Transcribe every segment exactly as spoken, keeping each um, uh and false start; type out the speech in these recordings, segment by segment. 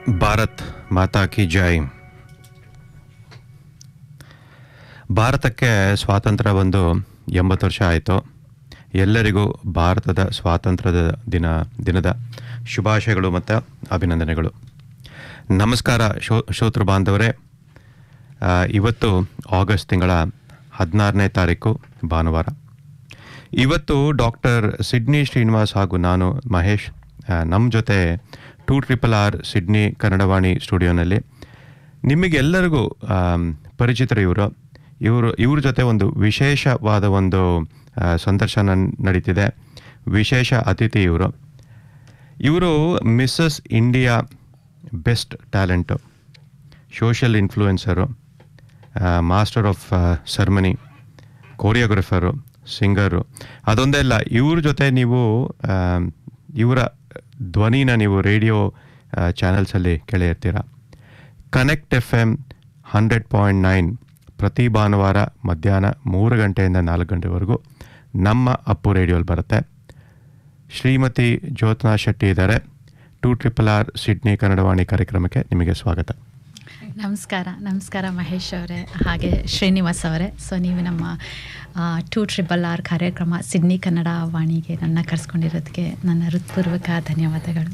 ಭಾರತ್ ಮಾತಾ ಕಿ ಜೈ. ಭಾರತಕ್ಕೆ ಸ್ವಾತಂತ್ರ್ಯ ಬಂದು ಎಂಬತ್ತು ವರ್ಷ ಆಯಿತು. ಎಲ್ಲರಿಗೂ ಭಾರತದ ಸ್ವಾತಂತ್ರ್ಯದ ದಿನ ದಿನದ ಶುಭಾಶಯಗಳು ಮತ್ತು ಅಭಿನಂದನೆಗಳು. ನಮಸ್ಕಾರ ಶೋ ಶ್ರೋತೃ ಬಾಂಧವರೇ. ಇವತ್ತು ಆಗಸ್ಟ್ ತಿಂಗಳ ಹದಿನಾರನೇ ತಾರೀಕು ಭಾನುವಾರ. ಇವತ್ತು ಡಾಕ್ಟರ್ ಸಿಡ್ನಿ ಶ್ರೀನಿವಾಸ್ ಹಾಗೂ ನಾನು ಮಹೇಶ್ ನಮ್ಮ ಜೊತೆ two triple R Sydney Kannadavani ಸ್ಟುಡಿಯೋನಲ್ಲಿ. ನಿಮಗೆಲ್ಲರಿಗೂ ಪರಿಚಿತರು ಇವರು ಇವರು ಇವ್ರ ಜೊತೆ ಒಂದು ವಿಶೇಷವಾದ ಒಂದು ಸಂದರ್ಶನ ನಡೀತಿದೆ. ವಿಶೇಷ ಅತಿಥಿ ಇವರು ಇವರು missus India best talent, social ಇನ್ಫ್ಲೂಯೆನ್ಸರು, master of ceremony, ಕೋರಿಯೋಗ್ರಫರು, ಸಿಂಗರು. ಅದೊಂದೇ ಅಲ್ಲ, ಇವ್ರ ಜೊತೆ ನೀವು ಇವರ ಧ್ವನಿನ ನೀವು ರೇಡಿಯೋ ಚಾನೆಲ್ಸಲ್ಲಿ ಕೇಳೇ ಇರ್ತೀರ. Connect F M hundred point nine ಪ್ರತಿ ಭಾನುವಾರ ಮಧ್ಯಾಹ್ನ ಮೂರು ಗಂಟೆಯಿಂದ ನಾಲ್ಕು ಗಂಟೆವರೆಗೂ ನಮ್ಮ ಅಪ್ಪು ರೇಡಿಯೋಲ್ಲಿ ಬರುತ್ತೆ. ಶ್ರೀಮತಿ ಜ್ಯೋತ್ನಾ ಶೆಟ್ಟಿ ಇದ್ದಾರೆ. Two triple R Sydney Kannadavani ಕಾರ್ಯಕ್ರಮಕ್ಕೆ ನಿಮಗೆ ಸ್ವಾಗತ. ನಮಸ್ಕಾರ. ನಮಸ್ಕಾರ ಮಹೇಶ್ ಅವರೇ, ಹಾಗೆ ಶ್ರೀನಿವಾಸ್ ಅವರೇ. ಸೊ ನೀವು ನಮ್ಮ ಟೂ ಟ್ರಿಪಲ್ ಆರ್ ಕಾರ್ಯಕ್ರಮ ಸಿಡ್ನಿ ಕನ್ನಡ ವಾಣಿಗೆ ನನ್ನ ಕರೆಸ್ಕೊಂಡಿರೋದಕ್ಕೆ ನನ್ನ ಹೃತ್ಪೂರ್ವಕ ಧನ್ಯವಾದಗಳು.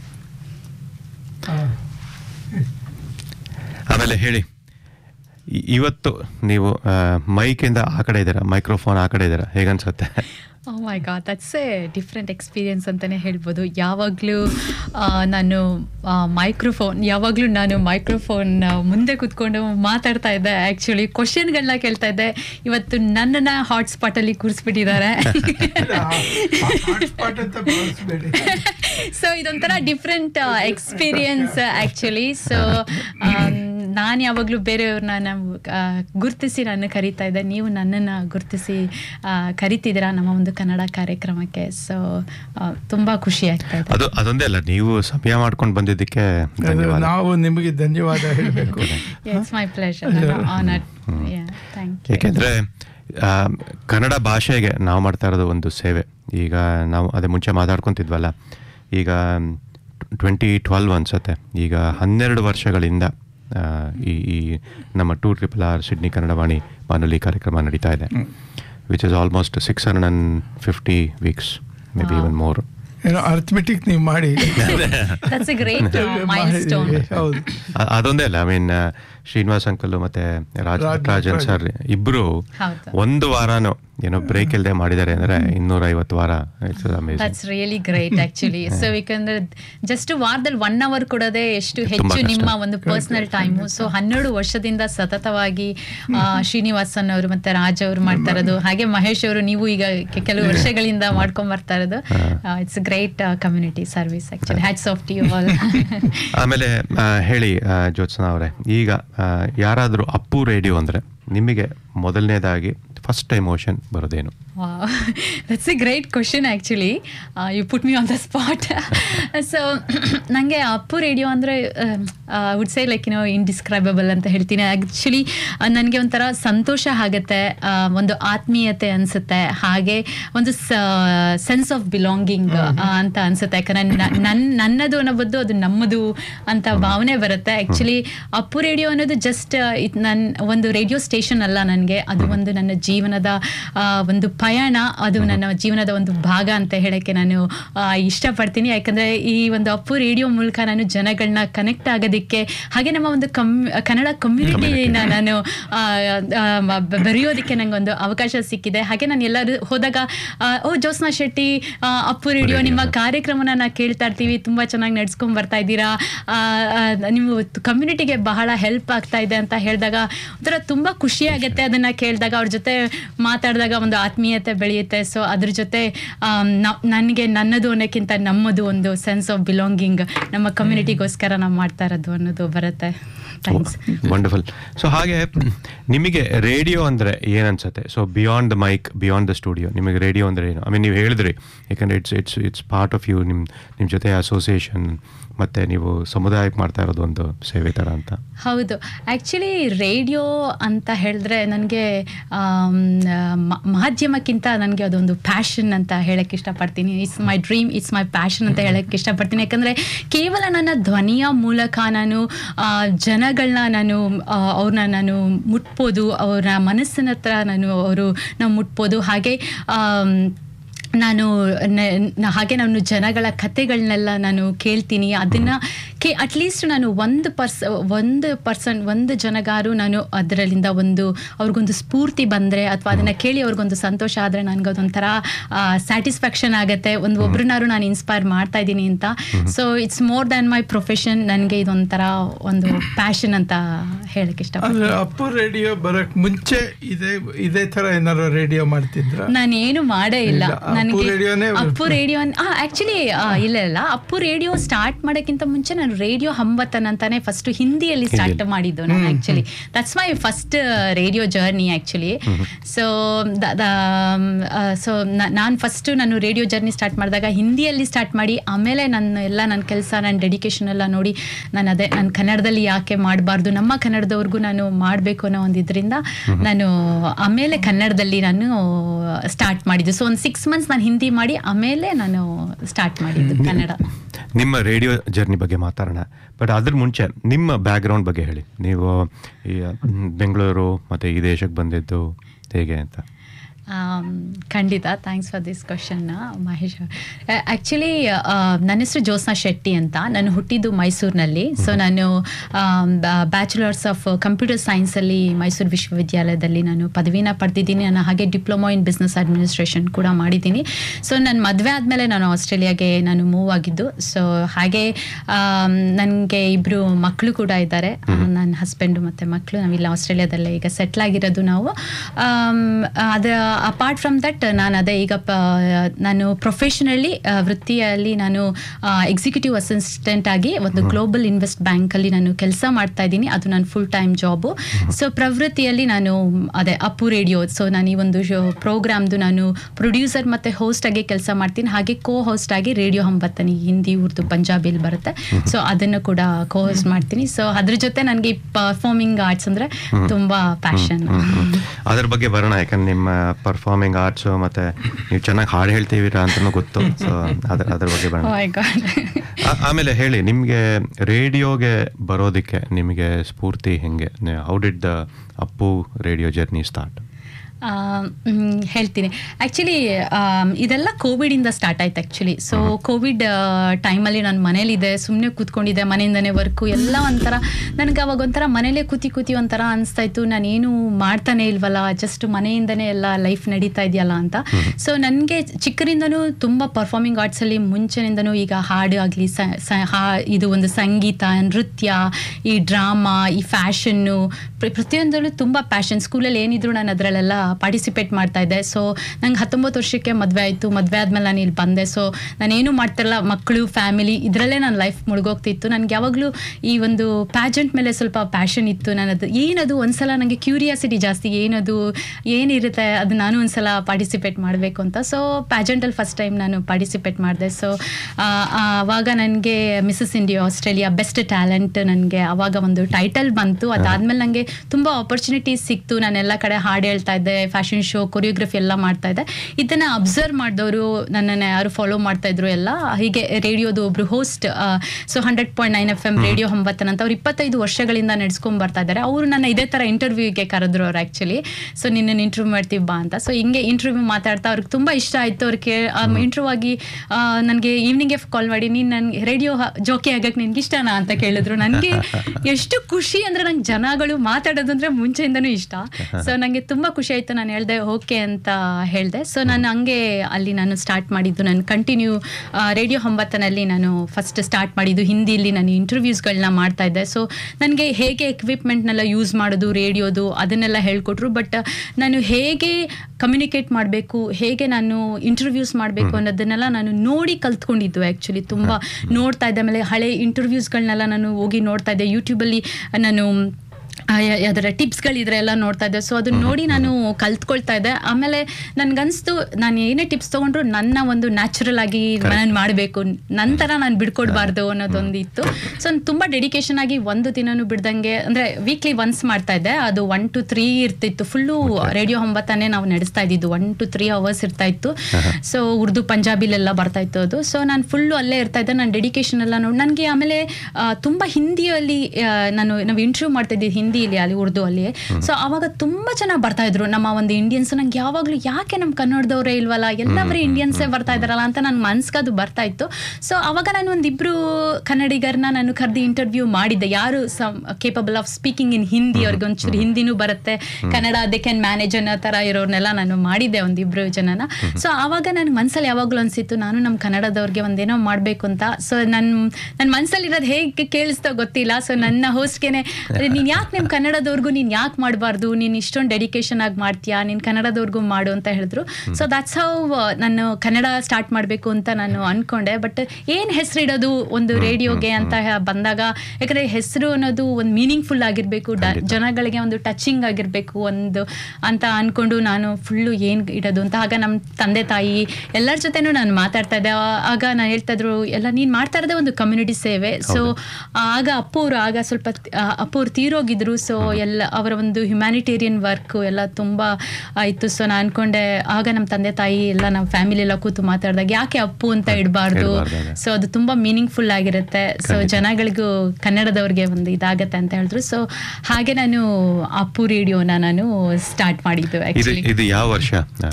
ಆಮೇಲೆ ಹೇಳಿ, ಇವತ್ತು ನೀವು ಮೈಕಿಂದ ಆ ಕಡೆ ಇದ್ದೀರಾ, ಮೈಕ್ರೋಫೋನ್ ಆ ಕಡೆ ಇದ್ದೀರಾ, ಹೇಗನ್ಸುತ್ತೆ? ಓ ಮೈ god, that's A different experience ಅಂತಲೇ ಹೇಳ್ಬೋದು. ಯಾವಾಗಲೂ ನಾನು ಮೈಕ್ರೋಫೋನ್ ಯಾವಾಗಲೂ ನಾನು ಮೈಕ್ರೋಫೋನ್ ಮುಂದೆ ಕೂತ್ಕೊಂಡು ಮಾತಾಡ್ತಾ ಇದ್ದೆ. ಆ್ಯಕ್ಚುಲಿ ಕ್ವಶನ್ಗಳನ್ನ ಕೇಳ್ತಾ ಇದ್ದೆ. ಇವತ್ತು ನನ್ನನ್ನು ಹಾಟ್ಸ್ಪಾಟಲ್ಲಿ ಕೂರಿಸ್ಬಿಟ್ಟಿದ್ದಾರೆ. ಸೊ ಇದೊಂಥರ ಡಿಫ್ರೆಂಟ್ ಎಕ್ಸ್ಪೀರಿಯನ್ಸ್ ಆ್ಯಕ್ಚುಲಿ. ಸೊ ನಾನು ಯಾವಾಗಲೂ ಬೇರೆಯವ್ರನ್ನ ನಾವು ಗುರುತಿಸಿ ನಾನು ಕರೀತಾ ಇದ್ದೆ. ನೀವು ನನ್ನನ್ನು ಗುರುತಿಸಿ ಕರಿತಿದ್ದೀರಾ ನಮ್ಮ ಒಂದು ಕನ್ನಡ ಕಾರ್ಯಕ್ರಮಕ್ಕೆ. ಸೊ ತುಂಬಾ ಖುಷಿ ಆಗ್ತಾ ಇದೆ. ಅದು ಅದೊಂದೇ ಅಲ್ಲ, ನೀವು ಸಮಯ ಮಾಡ್ಕೊಂಡು ಬಂದಿದ್ದಕ್ಕೆ ನಾವು ನಿಮಗೆ ಧನ್ಯವಾದ ಹೇಳಬೇಕು. It's my pleasure, honour. Thank you. ಏಕೆಂದರೆ ಕನ್ನಡ ಭಾಷೆಗೆ ನಾವು ಮಾಡ್ತಾ ಇರೋದು ಒಂದು ಸೇವೆ. ಈಗ ನಾವು ಅದೇ ಮುಂಚೆ ಮಾತಾಡ್ಕೊತಿದ್ವಲ್ಲ, ಈಗ ಟ್ವೆಂಟಿ ಟ್ವೆಲ್ವ್ ಅನ್ಸುತ್ತೆ, ಈಗ ಹನ್ನೆರಡು ವರ್ಷಗಳಿಂದ ಈ ಈ ನಮ್ಮ two triple R Sydney Kannadavani ಬಾನುಲಿ ಕಾರ್ಯಕ್ರಮ ನಡೀತಾ ಇದೆ. Which is almost six hundred and fifty weeks, may be even more. ಏನೋ ಅರ್ಥಮೆಟಿಕ್ ನೀವು ಮಾಡಿ. ಅದೊಂದೇ ಅಲ್ಲ, ಐ ಮೀನ್ ಶ್ರೀನಿವಾಸ್ ಅಂಕಲ್ ಮತ್ತೆ ರಾಜ್ ರಾಜನ್ ಸರ್ ಇಬ್ರು ಒಂದು ವಾರನೂ ಏನೋ ಬ್ರೇಕ್ ಇಲ್ಲದೆ ಮಾಡಿದ್ದಾರೆ ಅಂದ್ರೆ ಇನ್ನೂರ ಐವತ್ತು ವಾರ. That's really great actually. So ಯಾಕಂದ್ರೆ ಜಸ್ಟ್ ವಾರದಲ್ಲಿ ಒನ್ ಅವರ್ ಕೊಡೋದೇ ಎಷ್ಟು ಹೆಚ್ಚು ನಿಮ್ಮ ಒಂದು ಪರ್ಸನಲ್ ಟೈಮು. ಸೊ ಹನ್ನೆರಡು ವರ್ಷದಿಂದ ಸತತವಾಗಿ ಶ್ರೀನಿವಾಸನ್ ಅವರು ಮತ್ತೆ ರಾಜ್ ಅವರು ಮಾಡ್ತಾ ಇರೋದು, ಹಾಗೆ ಮಹೇಶ್ ಅವರು ನೀವು ಈಗ ಕೆಲವು ವರ್ಷಗಳಿಂದ ಮಾಡ್ಕೊಂಡ್ ಬರ್ತಾ ಇರೋದು. It's great community service actually. Hats off to you all. ಆಮೇಲೆ ಹೇಳಿ ಜ್ಯೋತ್ಸ್ನಾ ಅವರೇ, ಈಗ ಯಾರಾದರೂ ಅಪ್ಪು ರೇಡಿಯೋ ಅಂದ್ರೆ ನಿಮಗೆ ಮೊದಲನೇದಾಗಿ first emotion ಬರೋದೇನು? That's A great question actually. You put me on the spot. So ನನಗೆ ಅಪ್ಪು ರೇಡಿಯೋ ಅಂದರೆ ವುಡ್ ಸೇ ಲೈಕ್ ಏನೋ ಇನ್ಡಿಸ್ಕ್ರೈಬಬಲ್ ಅಂತ ಹೇಳ್ತೀನಿ. ಆ್ಯಕ್ಚುಲಿ ನನಗೆ ಒಂಥರ ಸಂತೋಷ ಆಗುತ್ತೆ, ಒಂದು ಆತ್ಮೀಯತೆ ಅನಿಸುತ್ತೆ, ಹಾಗೆ ಒಂದು ಸೆನ್ಸ್ ಆಫ್ ಬಿಲಾಂಗಿಂಗ್ ಅಂತ ಅನಿಸುತ್ತೆ. ಯಾಕಂದರೆ ನನ್ನ ನನ್ನದು ಅನ್ನೋದು ಅದು ನಮ್ಮದು ಅಂತ ಭಾವನೆ ಬರುತ್ತೆ. ಆ್ಯಕ್ಚುಲಿ ಅಪ್ಪು ರೇಡಿಯೋ ಅನ್ನೋದು ಜಸ್ಟ್ ನನ್ನ ಒಂದು ರೇಡಿಯೋ ಸ್ಟೇಷನ್ ಅಲ್ಲ, ನನಗೆ ಅದು ಒಂದು ನನ್ನ ಜೀವನದ ಒಂದು ಪಯಣ, ಅದು ನನ್ನ ಜೀವನದ ಒಂದು ಭಾಗ ಅಂತ ಹೇಳೋಕ್ಕೆ ನಾನು ಇಷ್ಟಪಡ್ತೀನಿ. ಯಾಕಂದರೆ ಈ ಒಂದು ಅಪ್ಪು ರೇಡಿಯೋ ಮೂಲಕ ನಾನು ಜನಗಳನ್ನ ಕನೆಕ್ಟ್ ಆಗೋದಕ್ಕೆ, ಹಾಗೆ ನಮ್ಮ ಒಂದು ಕಮ್ ಕನ್ನಡ ಕಮ್ಯುನಿಟಿನ ನಾನು ಬರೆಯೋದಕ್ಕೆ ನನಗೊಂದು ಅವಕಾಶ ಸಿಕ್ಕಿದೆ. ಹಾಗೆ ನಾನು ಎಲ್ಲರೂ ಹೋದಾಗ, ಓ ಜ್ಯೋತ್ಸ್ನಾ ಶೆಟ್ಟಿ ಅಪ್ಪು ರೇಡಿಯೋ ನಿಮ್ಮ ಕಾರ್ಯಕ್ರಮನ ನಾವು ಕೇಳ್ತಾ ಇರ್ತೀವಿ, ತುಂಬ ಚೆನ್ನಾಗಿ ನಡ್ಸ್ಕೊಂಡು ಬರ್ತಾ ಇದ್ದೀರಾ, ನೀವು ಕಮ್ಯುನಿಟಿಗೆ ಬಹಳ ಹೆಲ್ಪ್ ಆಗ್ತಾ ಇದೆ ಅಂತ ಹೇಳಿದಾಗ ಒಂಥರ ತುಂಬ ಖುಷಿ ಆಗುತ್ತೆ. ಅದನ್ನು ಕೇಳಿದಾಗ, ಅವ್ರ ಜೊತೆ ಮಾತಾಡಿದಾಗ ಒಂದು ಆತ್ಮೀಯತೆ ಬೆಳೆಯುತ್ತೆ. ಸೊ ಅದ್ರ ಜೊತೆ ನನಗೆ ನನ್ನದು ಅನ್ನೋಕ್ಕಿಂತ ನಮ್ಮದು ಒಂದು ಸೆನ್ಸ್ ಆಫ್ ಬಿಲಾಂಗಿಂಗ್, ನಮ್ಮ ಕಮ್ಯುನಿಟಿಗೋಸ್ಕರ ನಾವು ಮಾಡ್ತಾ ಇರೋದು ಅನ್ನೋದು ಬರುತ್ತೆ. ಥ್ಯಾಂಕ್ಸ್. ವಂಡರ್ಫುಲ್. ಸೊ ಹಾಗೆ ನಿಮಗೆ ರೇಡಿಯೋ ಅಂದರೆ ಏನನ್ಸುತ್ತೆ? So beyond the mic, beyond the studio, ನಿಮಗೆ ರೇಡಿಯೋ ಅಂದರೆ ಏನು? ಐ ಮೀನ್ ನೀವು ಹೇಳಿದ್ರಿ, ಯಾಕಂದರೆ it's it's it's part of you, ನಿಮ್ಮ ನಿಮ್ಮ ಜೊತೆ ಅಸೋಸಿಯೇಷನ್ ಮತ್ತು ನೀವು ಸಮುದಾಯಕ್ಕೆ ಮಾಡ್ತಾ ಇರೋದು ಒಂದು ಸೇವೆ ಥರ ಅಂತ. ಹೌದು, ಆ್ಯಕ್ಚುಲಿ ರೇಡಿಯೋ ಅಂತ ಹೇಳಿದ್ರೆ ನನಗೆ ಮಾಧ್ಯಮಕ್ಕಿಂತ ನನಗೆ ಅದೊಂದು ಪ್ಯಾಷನ್ ಅಂತ ಹೇಳಕ್ಕೆ ಇಷ್ಟಪಡ್ತೀನಿ. It's my dream, it's my passion ಅಂತ ಹೇಳಕ್ಕೆ ಇಷ್ಟಪಡ್ತೀನಿ. ಯಾಕಂದರೆ ಕೇವಲ ನನ್ನ ಧ್ವನಿಯ ಮೂಲಕ ನಾನು ಜನಗಳನ್ನ ನಾನು ಅವ್ರನ್ನ ನಾನು ಮುಟ್ಬೋದು, ಅವರ ಮನಸ್ಸಿನ ಹತ್ರ ನಾನು ಅವರು ನಾವು ಮುಟ್ಬೋದು. ಹಾಗೆ ನಾನು ಹಾಗೆ ನಾನು ಜನಗಳ ಕಥೆಗಳನ್ನೆಲ್ಲ ನಾನು ಕೇಳ್ತೀನಿ. ಅದನ್ನು ಕೇ ಅಟ್ಲೀಸ್ಟ್ ನಾನು ಒಂದು ಪರ್ಸ್ ಒಂದು ಪರ್ಸನ್ ಒಂದು ಜನಗಾರು ನಾನು ಅದರಲ್ಲಿಂದ ಒಂದು ಅವ್ರಿಗೊಂದು ಸ್ಫೂರ್ತಿ ಬಂದರೆ ಅಥವಾ ಅದನ್ನು ಕೇಳಿ ಅವ್ರಿಗೊಂದು ಸಂತೋಷ ಆದರೆ ನನಗದೊಂಥರ ಸ್ಯಾಟಿಸ್ಫ್ಯಾಕ್ಷನ್ ಆಗುತ್ತೆ, ಒಂದು ಒಬ್ರನ್ನಾರು ನಾನು ಇನ್ಸ್ಪೈರ್ ಮಾಡ್ತಾ ಇದ್ದೀನಿ ಅಂತ. So it's more than my profession, ನನಗೆ ಇದೊಂಥರ ಒಂದು ಪ್ಯಾಷನ್ ಅಂತ ಹೇಳಕ್ಕೆ ಇಷ್ಟಪಡ್ತೀನಿ. ಅಪ್ಪು ರೇಡಿಯೋ ಬರೋಕ್ಕೆ ಮುಂಚೆ ಇದೇ ಇದೇ ಥರ ಏನಾರು ರೇಡಿಯೋ ಮಾಡ್ತಿದ್ರ? ನಾನೇನು ಮಾಡೇ ಇಲ್ಲ. ನನಗೆ ರೇಡಿಯೋನೇ ಅಪ್ಪು ರೇಡಿಯೋ ಆ್ಯಕ್ಚುಲಿ ಇಲ್ಲ ಇಲ್ಲ ಅಪ್ಪು ರೇಡಿಯೋ ಸ್ಟಾರ್ಟ್ ಮಾಡೋಕ್ಕಿಂತ ಮುಂಚೆ ನಾನು ರೇಡಿಯೋ ಹಂಬತ್ತನ್ ಅಂತಾನೆ ಫಸ್ಟ್ ಹಿಂದಿಯಲ್ಲಿ ಸ್ಟಾರ್ಟ್ ಮಾಡಿದ್ದು ನಾನು. Actually that's my first radio journey actually. So so ನಾನು ಫಸ್ಟ್ ನಾನು ರೇಡಿಯೋ ಜರ್ನಿ ಸ್ಟಾರ್ಟ್ ಮಾಡಿದಾಗ ಹಿಂದಿಯಲ್ಲಿ ಸ್ಟಾರ್ಟ್ ಮಾಡಿ, ಆಮೇಲೆ ನನ್ನ ಎಲ್ಲ ನನ್ನ ಕೆಲಸ ನನ್ನ ಡೆಡಿಕೇಶನ್ ಎಲ್ಲ ನೋಡಿ ನಾನು ಅದೇ ನಾನು ಕನ್ನಡದಲ್ಲಿ ಯಾಕೆ ಮಾಡಬಾರ್ದು, ನಮ್ಮ ಕನ್ನಡದವ್ರಿಗೂ ನಾನು ಮಾಡಬೇಕು ಅನ್ನೋ ಒಂದು ಇದರಿಂದ ನಾನು ಆಮೇಲೆ ಕನ್ನಡದಲ್ಲಿ ನಾನು ಸ್ಟಾರ್ಟ್ ಮಾಡಿದ್ದು. ಸೊ ಒಂದು ಸಿಕ್ಸ್ ಮಂತ್ಸ್ ನಾನು ಹಿಂದಿ ಮಾಡಿ ಆಮೇಲೆ ನಾನು ಸ್ಟಾರ್ಟ್ ಮಾಡಿದ್ದು ಕನ್ನಡ. ನಿಮ್ಮ ರೇಡಿಯೋ ಜರ್ನಿ ಬಗ್ಗೆ ಮಾತಾಡೋಣ, ಬಟ್ ಅದ್ರ ಮುಂಚೆ ನಿಮ್ಮ ಬ್ಯಾಕ್ಗ್ರೌಂಡ್ ಬಗ್ಗೆ ಹೇಳಿ. ನೀವು ಈ ಬೆಂಗಳೂರು ಮತ್ತು ಈ ದೇಶಕ್ಕೆ ಬಂದಿದ್ದು ಹೇಗೆ ಅಂತ? ಖಂಡಿತ, thanks for this question Mahesh. Actually ನನ್ನ ಹೆಸರು ಜ್ಯೋತ್ಸ್ನಾ ಶೆಟ್ಟಿ ಅಂತ. ನಾನು ಹುಟ್ಟಿದ್ದು ಮೈಸೂರಿನಲ್ಲಿ. ಸೊ ನಾನು ಬ್ಯಾಚುಲರ್ಸ್ ಆಫ್ ಕಂಪ್ಯೂಟರ್ ಸೈನ್ಸಲ್ಲಿ ಮೈಸೂರು ವಿಶ್ವವಿದ್ಯಾಲಯದಲ್ಲಿ ನಾನು ಪದವಿನ ಪಡೆದಿದ್ದೀನಿ. ನಾನು ಹಾಗೆ ಡಿಪ್ಲೊಮಾ ಇನ್ ಬಿಸ್ನೆಸ್ ಅಡ್ಮಿನಿಸ್ಟ್ರೇಷನ್ ಕೂಡ ಮಾಡಿದ್ದೀನಿ. ಸೊ ನನ್ನ ಮದುವೆ ಆದಮೇಲೆ ನಾನು ಆಸ್ಟ್ರೇಲಿಯಾಗೆ ನಾನು ಮೂವ್ ಆಗಿದ್ದು. ಸೊ ಹಾಗೆ ನನಗೆ ಇಬ್ಬರು ಮಕ್ಕಳು ಕೂಡ ಇದ್ದಾರೆ, ನನ್ನ ಹಸ್ಬೆಂಡು ಮತ್ತು ಮಕ್ಕಳು. ನಾವಿಲ್ಲ ಆಸ್ಟ್ರೇಲಿಯಾದಲ್ಲೇ ಈಗ ಸೆಟ್ಲ್ ಆಗಿರೋದು ನಾವು. ಅದರ ಅಪಾರ್ಟ್ ಫ್ರಮ್ ದಟ್ ನಾನು ಅದೇ ಈಗ ಪ ನಾನು ಪ್ರೊಫೆಷನಲಿ ವೃತ್ತಿಯಲ್ಲಿ ನಾನು ಎಕ್ಸಿಕ್ಯೂಟಿವ್ ಅಸಿಸ್ಟೆಂಟ್ ಆಗಿ ಒಂದು ಗ್ಲೋಬಲ್ ಇನ್ವೆಸ್ಟ್ ಬ್ಯಾಂಕಲ್ಲಿ ನಾನು ಕೆಲಸ ಮಾಡ್ತಾ ಇದ್ದೀನಿ. ಅದು ನಾನು ಫುಲ್ ಟೈಮ್ ಜಾಬು. ಸೊ ಪ್ರವೃತ್ತಿಯಲ್ಲಿ ನಾನು ಅದೇ ಅಪ್ಪು ರೇಡಿಯೋ, ಸೊ ನಾನು ಈ ಒಂದು ಪ್ರೋಗ್ರಾಮ್ದು ನಾನು ಪ್ರೊಡ್ಯೂಸರ್ ಮತ್ತು ಹೋಸ್ಟ್ ಆಗಿ ಕೆಲಸ ಮಾಡ್ತೀನಿ. ಹಾಗೆ ಕೋ ಹೋಸ್ಟ್ ಆಗಿ ರೇಡಿಯೋ ಹಂಬತ್ತನಿ ಹಿಂದಿ ಉರ್ದು ಪಂಜಾಬಿಲಿ ಬರುತ್ತೆ, ಸೊ ಅದನ್ನು ಕೂಡ ಕೋ ಹೋಸ್ಟ್ ಮಾಡ್ತೀನಿ. ಸೊ ಅದ್ರ ಜೊತೆ ನನಗೆ ಪರ್ಫಾರ್ಮಿಂಗ್ ಆರ್ಟ್ಸ್ ಅಂದರೆ ತುಂಬ ಪ್ಯಾಷನ್. ಅದ್ರ ಬಗ್ಗೆ ಬರೋಣ, ಯಾಕಂದ್ರೆ ನಿಮ್ಮ ಪರ್ಫಾರ್ಮಿಂಗ್ ಆರ್ಟ್ಸು ಮತ್ತು ನೀವು ಚೆನ್ನಾಗಿ ಹಾಡು ಹೇಳ್ತೀವಿರಾ ಅಂತಲೂ ಗೊತ್ತು. ಸೊ ಅದ್ರ ಅದ್ರ ಬಗ್ಗೆ ಬರೋಣ. ಆಮೇಲೆ ಹೇಳಿ, ನಿಮಗೆ ರೇಡಿಯೋಗೆ ಬರೋದಕ್ಕೆ ನಿಮಗೆ ಸ್ಫೂರ್ತಿ ಹೆಂಗೆ? How did the Appu radio journey start? ಹೇಳ್ತೀನಿ. ಆ್ಯಕ್ಚುಲಿ ಇದೆಲ್ಲ ಕೋವಿಡಿಂದ ಸ್ಟಾರ್ಟ್ ಆಯ್ತು ಆ್ಯಕ್ಚುಲಿ. ಸೊ ಕೋವಿಡ್ ಟೈಮಲ್ಲಿ ನಾನು ಮನೇಲಿದ್ದೆ, ಸುಮ್ಮನೆ ಕೂತ್ಕೊಂಡಿದ್ದೆ, ಮನೆಯಿಂದನೇ ವರ್ಕು ಎಲ್ಲ ಒಂಥರ ನನಗೆ ಅವಾಗ ಒಂಥರ ಮನೇಲೇ ಕೂತಿ ಕೂತಿ ಒಂಥರ ಅನಿಸ್ತಾ ಇತ್ತು, ನಾನೇನು ಮಾಡ್ತಾನೆ ಇಲ್ವಲ್ಲ, ಜಸ್ಟ್ ಮನೆಯಿಂದನೇ ಎಲ್ಲ ಲೈಫ್ ನಡೀತಾ ಇದೆಯಲ್ಲ ಅಂತ. ಸೊ ನನಗೆ ಚಿಕ್ಕರಿಂದನೂ ತುಂಬ ಪರ್ಫಾರ್ಮಿಂಗ್ ಆರ್ಟ್ಸಲ್ಲಿ ಮುಂಚೆನಿಂದನೂ ಈಗ ಹಾಡು ಆಗಲಿ, ಹಾ ಇದು ಒಂದು ಸಂಗೀತ, ನೃತ್ಯ, ಈ ಡ್ರಾಮಾ, ಈ ಫ್ಯಾಷನ್ನು, ಪ್ರತಿಯೊಂದರಲ್ಲೂ ತುಂಬ ಪ್ಯಾಷನ್. ಸ್ಕೂಲಲ್ಲಿ ಏನಿದ್ರು ನಾನು ಅದರಲ್ಲೆಲ್ಲ ಪಾರ್ಟಿಸಿಪೇಟ್ ಮಾಡ್ತಾ ಇದ್ದೆ. ಸೊ ನಂಗೆ ಹತ್ತೊಂಬತ್ತು ವರ್ಷಕ್ಕೆ ಮದುವೆ ಆಯಿತು. ಮದುವೆ ಆದಮೇಲೆ ನಾನು ಇಲ್ಲಿ ಬಂದೆ. ಸೊ ನಾನೇನು ಮಾಡ್ತಿರಲ್ಲ, ಮಕ್ಕಳು, ಫ್ಯಾಮಿಲಿ ಇದರಲ್ಲೇ ನನ್ನ ಲೈಫ್ ಮುಳುಗೋಗ್ತಿತ್ತು. ನನಗೆ ಯಾವಾಗಲೂ ಈ ಒಂದು ಪ್ಯಾಜೆಂಟ್ ಮೇಲೆ ಸ್ವಲ್ಪ ಪ್ಯಾಷನ್ ಇತ್ತು. ನನ್ನದು ಏನದು ಒಂದ್ಸಲ ನನಗೆ ಕ್ಯೂರಿಯಾಸಿಟಿ ಜಾಸ್ತಿ, ಏನದು ಏನಿರುತ್ತೆ ಅದು ನಾನು ಒಂದ್ಸಲ ಪಾರ್ಟಿಸಿಪೇಟ್ ಮಾಡಬೇಕು ಅಂತ. ಸೊ ಪ್ಯಾಜೆಂಟಲ್ಲಿ ಫಸ್ಟ್ ಟೈಮ್ ನಾನು ಪಾರ್ಟಿಸಿಪೇಟ್ ಮಾಡಿದೆ. ಸೊ ಆವಾಗ ನನಗೆ Mrs India Australia best talent ನನಗೆ ಆವಾಗ ಒಂದು ಟೈಟಲ್ ಬಂತು. ಅದಾದಮೇಲೆ ನನಗೆ ತುಂಬ ಆಪರ್ಚುನಿಟೀಸ್ ಸಿಕ್ತು. ನಾನು ಎಲ್ಲ ಕಡೆ ಹಾಡು ಹೇಳ್ತಾ ಇದ್ದೆ, ಫ್ಯಾಷನ್ ಶೋ, ಕೊರಿಯೋಗ್ರಫಿ ಎಲ್ಲ ಮಾಡ್ತಾ ಇದ್ದೆ. ಇದನ್ನು ಅಬ್ಸರ್ವ್ ಮಾಡಿದವರು ನನ್ನನ್ನು ಯಾರು ಫಾಲೋ ಮಾಡ್ತಾ ಇದ್ರು ಎಲ್ಲ. ಹೀಗೆ ರೇಡಿಯೋದು ಒಬ್ರು host, so hundred point nine F M radio ಹಂಬತ್ತನ ಅಂತ ಅವ್ರು ಇಪ್ಪತ್ತೈದು ವರ್ಷಗಳಿಂದ ನಡೆಸ್ಕೊಂಡ್ ಬರ್ತಾ ಇದ್ದಾರೆ. ಅವರು ನನ್ನ ಇದೇ ಥರ ಇಂಟರ್ವ್ಯೂಗೆ ಕರೆದ್ರು ಅವ್ರು ಆ್ಯಕ್ಚುಲಿ. ಸೊ ನಿನ್ನನ್ನು ಇಂಟರ್ವ್ಯೂ ಮಾಡ್ತೀವಿ ಬಾ ಅಂತ. ಸೊ ಹಿಂಗೆ ಇಂಟರ್ವ್ಯೂ ಮಾತಾಡ್ತಾ ಅವ್ರಿಗೆ ತುಂಬ ಇಷ್ಟ ಆಯಿತು. ಅವ್ರು ಕೇ ಇಂಟರ್ವ್ಯೂ ಆಗಿ ನನಗೆ ಈವ್ನಿಂಗೆ ಕಾಲ್ ಮಾಡಿ, ನೀನು ನನಗೆ ರೇಡಿಯೋ ಜೋಕಿ ಆಗಕ್ಕೆ ನಿನ್ಗೆ ಇಷ್ಟನಾ ಅಂತ ಕೇಳಿದ್ರು. ನನಗೆ ಎಷ್ಟು ಖುಷಿ ಅಂದರೆ, ನಂಗೆ ಜನಗಳು ಮಾತಾಡೋದಂದ್ರೆ ಮುಂಚೆಯಿಂದನೂ ಇಷ್ಟ. ಸೊ ನನಗೆ ತುಂಬ ಖುಷಿ ಆಯಿತು. ಆಯಿತು, ನಾನು ಹೇಳಿದೆ ಓಕೆ ಅಂತ ಹೇಳಿದೆ. ಸೊ ನಾನು ಹಂಗೆ ಅಲ್ಲಿ ನಾನು ಸ್ಟಾರ್ಟ್ ಮಾಡಿದ್ದು, ನಾನು ಕಂಟಿನ್ಯೂ ರೇಡಿಯೋ ಒಂಬತ್ತನಲ್ಲಿ ನಾನು ಫಸ್ಟ್ ಸ್ಟಾರ್ಟ್ ಮಾಡಿದ್ದು. ಹಿಂದಿಲಿ ನಾನು ಇಂಟರ್ವ್ಯೂಸ್ಗಳನ್ನ ಮಾಡ್ತಾ ಇದ್ದೆ. ಸೊ ನನಗೆ ಹೇಗೆ ಎಕ್ವಿಪ್ಮೆಂಟ್ನೆಲ್ಲ ಯೂಸ್ ಮಾಡೋದು ರೇಡಿಯೋದು ಅದನ್ನೆಲ್ಲ ಹೇಳ್ಕೊಟ್ರು. ಬಟ್ ನಾನು ಹೇಗೆ ಕಮ್ಯುನಿಕೇಟ್ ಮಾಡಬೇಕು, ಹೇಗೆ ನಾನು ಇಂಟರ್ವ್ಯೂಸ್ ಮಾಡಬೇಕು ಅನ್ನೋದನ್ನೆಲ್ಲ ನಾನು ನೋಡಿ ಕಲ್ತ್ಕೊಂಡಿದ್ದು. ಆ್ಯಕ್ಚುಲಿ ತುಂಬ ನೋಡ್ತಾ ಇದ್ದೆ. ಆಮೇಲೆ ಹಳೆ ಇಂಟರ್ವ್ಯೂಸ್ಗಳನ್ನೆಲ್ಲ ನಾನು ಹೋಗಿ ನೋಡ್ತಾ ಇದ್ದೆ. ಯೂಟ್ಯೂಬಲ್ಲಿ ನಾನು ಯಾವ್ದಾರ ಟಿಪ್ಸ್ಗಳಿದ್ರೆ ಎಲ್ಲ ನೋಡ್ತಾ ಇದ್ದೆ. ಸೊ ಅದನ್ನ ನೋಡಿ ನಾನು ಕಲ್ತ್ಕೊಳ್ತಾ ಇದ್ದೆ. ಆಮೇಲೆ ನನ್ಗನ್ಸ್ತು ನಾನು ಏನೇ ಟಿಪ್ಸ್ ತೊಗೊಂಡ್ರು ನನ್ನ ಒಂದು ನ್ಯಾಚುರಲ್ ಆಗಿ ನಾನು ಮಾಡಬೇಕು, ನಂತರ ನಾನು ಬಿಡ್ಕೊಡ್ಬಾರ್ದು ಅನ್ನೋದೊಂದು ಇತ್ತು. ಸೊ ನಾನು ತುಂಬ ಡೆಡಿಕೇಶನ್ ಆಗಿ ಒಂದು ದಿನನೂ ಬಿಡ್ದಂಗೆ, ಅಂದರೆ ವೀಕ್ಲಿ ಒನ್ಸ್ ಮಾಡ್ತಾ ಇದ್ದೆ. ಅದು ಒನ್ ಟು ತ್ರೀ ಇರ್ತಿತ್ತು. ಫುಲ್ಲು ರೇಡಿಯೋ ಒಂಬತ್ತನೇ ನಾವು ನಡೆಸ್ತಾ ಇದ್ದಿದ್ದು. ಒನ್ ಟು ತ್ರೀ ಅವರ್ಸ್ ಇರ್ತಾ ಇತ್ತು. ಸೊ ಉರ್ದು ಪಂಜಾಬಿಲೆಲ್ಲ ಬರ್ತಾ ಇತ್ತು ಅದು. ಸೊ ನಾನು ಫುಲ್ಲು ಅಲ್ಲೇ ಇರ್ತಾ ಇದ್ದೆ. ನಾನು ಡೆಡಿಕೇಶನ್ ಎಲ್ಲ ನೋಡಿ ನನಗೆ. ಆಮೇಲೆ ತುಂಬ ಹಿಂದಿಯಲ್ಲಿ ನಾನು ನಾವು ಇಂಟರ್ವ್ಯೂ ಮಾಡ್ತಾ ಇದ್ದಿದ್ದು ಹಿಂದಿಲಿ, ಅಲ್ಲಿ ಉರ್ದು ಅಲ್ಲಿ. ಸೊ ಅವಾಗ ತುಂಬ ಚೆನ್ನಾಗಿ ಬರ್ತಾ ಇದ್ರು ನಮ್ಮ ಒಂದು ಇಂಡಿಯನ್ಸ್. ನಂಗೆ ಯಾವಾಗಲೂ ಯಾಕೆ ನಮ್ಮ ಕನ್ನಡದವರೇ ಇಲ್ವಲ್ಲ, ಎಲ್ಲ ಬರೀ ಇಂಡಿಯನ್ಸೇ ಬರ್ತಾ ಇದ್ದಾರಲ್ಲ ಅಂತ ನನ್ನ ಮನ್ಸಿಗೆ ಅದು ಬರ್ತಾ ಇತ್ತು. ಸೊ ಅವಾಗ ನಾನು ಒಂದಿಬ್ರು ಕನ್ನಡಿಗರನ್ನ ನಾನು ಕರೆದು ಇಂಟರ್ವ್ಯೂ ಮಾಡಿದ್ದೆ. ಯಾರು some capable of speaking in Hindi, ಅವ್ರಿಗೆ ಒಂಚೂರು ಹಿಂದಿನೂ ಬರುತ್ತೆ, ಕನ್ನಡ ದೇ ಕ್ಯಾನ್ ಮ್ಯಾನೇಜ್ ಅನ್ನೋ ಥರ ಇರೋರ್ನೆಲ್ಲ ನಾನು ಮಾಡಿದ್ದೆ ಒಂದಿಬ್ರು ಜನನ. ಸೊ ಆವಾಗ ನನಗೆ ಮನಸ್ಸಲ್ಲಿ ಯಾವಾಗಲೂ ಅನಿಸಿತ್ತು ನಾನು ನಮ್ಮ ಕನ್ನಡದವ್ರಿಗೆ ಒಂದೇನೋ ಮಾಡಬೇಕು ಅಂತ. ಸೊ ನನ್ನ ನನ್ನ ಮನಸ್ಸಲ್ಲಿರೋದು ಹೇಗೆ ಕೇಳಿಸ್ತೋ ಗೊತ್ತಿಲ್ಲ. ಸೊ ನನ್ನ ಹೋಸ್ಟ್ಗೆನೆ ನೀನು ಯಾಕೆ ನಿಮ್ಮ ಕನ್ನಡದವ್ರಿಗೂ ನೀನು ಯಾಕೆ ಮಾಡಬಾರ್ದು, ನೀನು ಇಷ್ಟೊಂದು ಡೆಡಿಕೇಶನ್ ಆಗಿ ಮಾಡ್ತೀಯಾ, ನೀನು ಕನ್ನಡದವ್ರಿಗೂ ಮಾಡು ಅಂತ ಹೇಳಿದ್ರು. ಸೊ ದಟ್ಸ್ ಹೌ ನಾನು ಕನ್ನಡ ಸ್ಟಾರ್ಟ್ ಮಾಡಬೇಕು ಅಂತ ನಾನು ಅಂದ್ಕೊಂಡೆ. ಬಟ್ ಏನು ಹೆಸರಿಡೋದು ಒಂದು ರೇಡಿಯೋಗೆ ಅಂತ ಬಂದಾಗ, ಯಾಕಂದರೆ ಹೆಸರು ಅನ್ನೋದು ಒಂದು ಮೀನಿಂಗ್ಫುಲ್ ಆಗಿರಬೇಕು, ಜನಗಳಿಗೆ ಒಂದು ಟಚಿಂಗ್ ಆಗಿರಬೇಕು ಒಂದು ಅಂತ ಅಂದ್ಕೊಂಡು ನಾನು ಫುಲ್ಲು ಏನು ಇಡೋದು ಅಂತ. ಆಗ ನಮ್ಮ ತಂದೆ ತಾಯಿ ಎಲ್ಲರ ಜೊತೆನೂ ನಾನು ಮಾತಾಡ್ತಾ ಇದ್ದೆ. ಆಗ ನಾನು ಹೇಳ್ತಾ ಇದ್ರು ಎಲ್ಲ ನೀನು ಮಾಡ್ತಾ ಇರೋದೇ ಒಂದು ಕಮ್ಯುನಿಟಿ ಸೇವೆ. ಸೊ ಆಗ ಅಪ್ಪು ಅವರು ಆಗ ಸ್ವಲ್ಪ ಅಪ್ಪು ಅವ್ರು ತೀರೋಗಿದ್ರು. ಸೊ ಎಲ್ಲ ಅವರ ಒಂದು ಹ್ಯುಮ್ಯಾನಿಟೇರಿಯನ್ ವರ್ಕ್ ಎಲ್ಲ ತುಂಬ ಆಯಿತು. ಸೊ ನಾನು ಅನ್ಕೊಂಡೆ, ಆಗ ನಮ್ಮ ತಂದೆ ತಾಯಿ ಎಲ್ಲ ನಮ್ಮ ಫ್ಯಾಮಿಲಿ ಎಲ್ಲ ಕೂತು ಮಾತಾಡಿದಾಗ ಯಾಕೆ ಅಪ್ಪು ಅಂತ ಇಡಬಾರ್ದು, ಸೊ ಅದು ತುಂಬ ಮೀನಿಂಗ್ಫುಲ್ ಆಗಿರುತ್ತೆ, ಸೊ ಜನಗಳಿಗೂ ಕನ್ನಡದವ್ರಿಗೆ ಒಂದು ಇದಾಗತ್ತೆ ಅಂತ ಹೇಳಿದ್ರು. ಸೊ ಹಾಗೆ ನಾನು ಅಪ್ಪು ರೇಡಿಯೋನ ನಾನು ಸ್ಟಾರ್ಟ್ ಮಾಡಿದ್ದು. ಆ್ಯಕ್ಚುಲಿ ಇದು ಯಾವ ವರ್ಷ?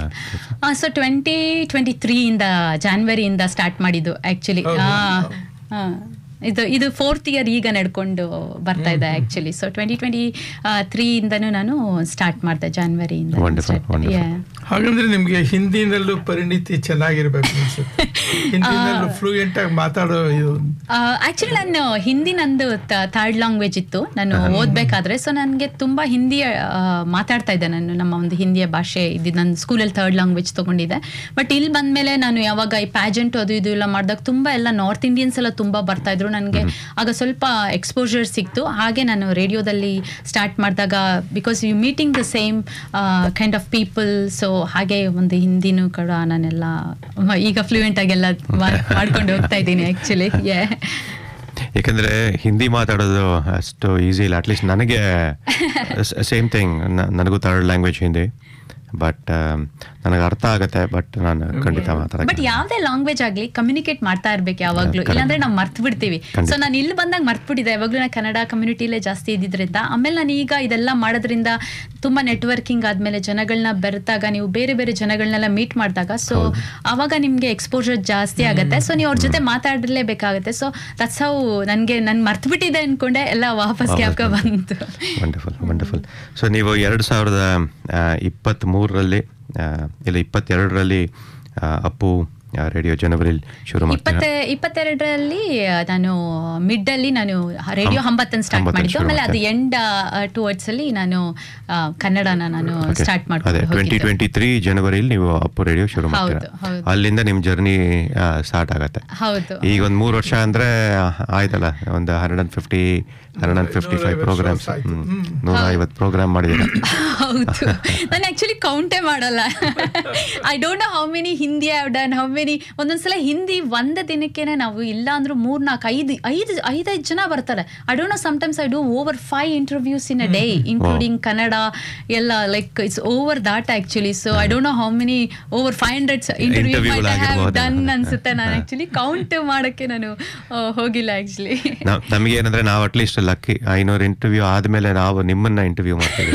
ಸೊ ಟ್ವೆಂಟಿ ಟ್ವೆಂಟಿ ತ್ರೀ ಇಂದ ಜಾನ್ವರಿಯಿಂದ ಸ್ಟಾರ್ಟ್ ಮಾಡಿದ್ದು ಆ್ಯಕ್ಚುಲಿ. ಹಾಂ ಇದು ಇದು ಫೋರ್ತ್ ಇಯರ್ ಈಗ ನಡ್ಕೊಂಡು ಬರ್ತಾ ಇದೆ actually. So twenty twenty three ಇಂದನೂ ನಾನು ಸ್ಟಾರ್ಟ್ ಮಾಡಿದೆ ಜಾನ್ವರಿಯಿಂದ. ಹಾಗಂದ್ರೆ ನಿಮಗೆ ಹಿಂದಿನಲ್ಲೂ ಪರಿಣಿತಿ ಚೆನ್ನಾಗಿರ್ಬೇಕು ಅನ್ಸುತ್ತೆ, ಹಿಂದಿನಲ್ಲೂ ಫ್ಲೂಯೆಂಟ್ ಆಗಿ ಮಾತಾಡೋ ಇದು. ಆ್ಯಕ್ಚುಲಿ ನಾನು ಹಿಂದಿ ನಂದು ಥರ್ಡ್ ಲ್ಯಾಂಗ್ವೇಜ್ ಇತ್ತು ನಾನು ಓದಬೇಕಾದ್ರೆ. ಸೊ ನನಗೆ ತುಂಬ ಹಿಂದಿ ಮಾತಾಡ್ತಾ ಇದ್ದೆ ನಾನು, ನಮ್ಮ ಒಂದು ಹಿಂದಿಯ ಭಾಷೆ ಇದ್ದಿದ್ದು. ನನ್ನ ಸ್ಕೂಲಲ್ಲಿ ಥರ್ಡ್ ಲ್ಯಾಂಗ್ವೇಜ್ ತೊಗೊಂಡಿದ್ದೆ. ಬಟ್ ಇಲ್ಲಿ ಬಂದಮೇಲೆ ನಾನು ಯಾವಾಗ ಈ ಪ್ಯಾಜೆಂಟ್ ಅದು ಇದು ಎಲ್ಲ ಮಾಡಿದಾಗ ತುಂಬ ಎಲ್ಲ ನಾರ್ತ್ ಇಂಡಿಯನ್ಸ್ ಎಲ್ಲ ತುಂಬ ಬರ್ತಾಯಿದ್ರು. ನನಗೆ ಆಗ ಸ್ವಲ್ಪ ಎಕ್ಸ್ಪೋಜರ್ ಸಿಕ್ತು. ಹಾಗೆ ನಾನು ರೇಡಿಯೋದಲ್ಲಿ ಸ್ಟಾರ್ಟ್ ಮಾಡಿದಾಗ, because you meeting the same kind of people, so ಹಾಗೆ ಒಂದು ಹಿಂದಿನೂ ಕೂಡ ನಾನೆಲ್ಲ ಈಗ ಫ್ಲೂಯೆಂಟ್ ಆಗೆಲ್ಲ ಮಾಡ್ಕೊಂಡು ಹೋಗ್ತಾ ಇದ್ದೀನಿ ಆ್ಯಕ್ಚುಲಿ. ಯಾಕಂದರೆ ಹಿಂದಿ ಮಾತಾಡೋದು ಅಷ್ಟು ಈಸಿ ಇಲ್ಲ. ಅಟ್ಲೀಸ್ಟ್ ನನಗೆ ಸೇಮ್ ಥಿಂಗ್, ನನಗೂ ಥರ್ಡ್ ಲ್ಯಾಂಗ್ವೇಜ್ ಹಿಂದಿ. ಬಟ್ ನನಗೆ ಅರ್ಥ ಆಗುತ್ತೆ, ಬಟ್ ನಾನು ಖಂಡಿತ ಮಾತಾಡ. ಬಟ್ ಯಾವುದೇ ಲ್ಯಾಂಗ್ವೇಜ್ ಆಗಲಿ ಕಮ್ಯುನಿಕೇಟ್ ಮಾಡ್ತಾ ಇರ್ಬೇಕು ಯಾವಾಗಲೂ, ಇಲ್ಲಾಂದ್ರೆ ನಾವು ಮರ್ತು ಬಿಡ್ತೀವಿ. ಸೊ ನಾನು ಇಲ್ಲಿ ಬಂದಾಗ ಮರ್ತು ಬಿಟ್ಟಿದ್ದೆ. ಯಾವಾಗಲೂ ನಾನು ಕನ್ನಡ ಕಮ್ಯುನಿಟಿಲೇ ಜಾಸ್ತಿ ಇದ್ದಿದ್ದರಿಂದ. ಆಮೇಲೆ ನಾನು ಈಗ ಇದೆಲ್ಲ ಮಾಡೋದ್ರಿಂದ ತುಂಬ ನೆಟ್ವರ್ಕಿಂಗ್ ಆದಮೇಲೆ ಜನಗಳನ್ನ ಬೆರೆತಾಗ, ನೀವು ಬೇರೆ ಬೇರೆ ಜನಗಳನ್ನೆಲ್ಲ ಮೀಟ್ ಮಾಡಿದಾಗ, ಸೊ ಆವಾಗ ನಿಮಗೆ ಎಕ್ಸ್ಪೋಜರ್ ಜಾಸ್ತಿ ಆಗುತ್ತೆ. ಸೊ ನೀವು ಅವ್ರ ಜೊತೆ ಮಾತಾಡಲೇಬೇಕಾಗುತ್ತೆ. ಸೊ ದಟ್ಸ್ ಹೌ ನನಗೆ ನಾನು ಮರ್ತು ಬಿಟ್ಟಿದ್ದೆ ಅಂದ್ಕೊಂಡೆ, ಎಲ್ಲ ವಾಪಸ್ ಕ್ಯಾಬ್ಗೆ ಬಂತು. Wonderful wonderful. ಸೊ ನೀವು ಎರಡು ಸಾವಿರದ ಇಪ್ಪತ್ತ್ ಮೂರರಲ್ಲಿ ಇಲ್ಲ ಇಪ್ಪತ್ತೆರಡರಲ್ಲಿ ಅಪ್ಪು ರೇಡಿಯೋ ಜನವರಿಲಿ ಶುರು ಮಾಡ್ತೀನಿ. ಇಪ್ಪತ್ತೆರಡರಲ್ಲಿ ನಾನು ಮಿಡ್ ಅಲ್ಲಿ ನಾನು ರೇಡಿಯೋ ಒಂಬತ್ತನ್ನು ಸ್ಟಾರ್ಟ್ ಮಾಡಿದ್ದು. ಆಮೇಲೆ ಅದು ಎಂಡ್ ಟುವರ್ಡ್ಸ್ ಅಲ್ಲಿ ನಾನು ಕನ್ನಡನ ನಾನು ಸ್ಟಾರ್ಟ್ ಮಾಡ್ತೀನಿ. ಟ್ವೆಂಟಿ ಟ್ವೆಂಟಿ ತ್ರೀ ಜನವರಿಲಿ ನೀವು ಅಪ್ಪು ರೇಡಿಯೋ ಶುರು ಮಾಡ್ತೀರಾ. ಅಲ್ಲಿಂದ ನಿಮ್ ಜರ್ನಿ ಸ್ಟಾರ್ಟ್ ಆಗತ್ತೆ. ಹೌದು. ಈಗ ಒಂದ್ ಮೂರು ವರ್ಷ ಅಂದ್ರೆ ಆಯ್ತಲ್ಲ, ಒಂದು hundred and fifty hundred and fifty five programmes, ನೂರ ಐವತ್ತು ಪ್ರೋಗ್ರಾಮ್ ಮಾಡಿದ್ದೀರಾ. ಹೌದು, ನಾನು ಆಕ್ಚುಲಿ ಕೌಂಟೇ ಮಾಡಲ್ಲ. I don't know how many Hindi have done, how many. ಒಂದೊಂದ್ಸಲ ಹಿಂದಿ ಒಂದು ದಿನಕ್ಕೇನೆ ನಾವು ಇಲ್ಲ ಅಂದ್ರೂ ಮೂರ್ ನಾಲ್ಕು ಐದು ಐದು ಐದೈದು ಜನ ಬರ್ತಾರೆ. I don't know, sometimes I do over five interviews in a day, including Kannada ಎಲ್ಲ. Like it's over that actually. So I don't know how many, over five hundred interview have done ಅನ್ಸುತ್ತೆ. ನಾನು ಆಕ್ಚುಲಿ ಕೌಂಟ್ ಮಾಡಕ್ಕೆ ನಾನು ಹೋಗಿಲ್ಲ actually. ನಮಗೆ ಏನಂದ್ರೆ ನಾವು at least lucky ಐನೂರು ಇಂಟರ್ವ್ಯೂ ಆದ್ಮೇಲೆ ನಾವು ನಿಮ್ಮನ್ನ ಇಂಟರ್ವ್ಯೂ ಮಾಡ್ತೀವಿ.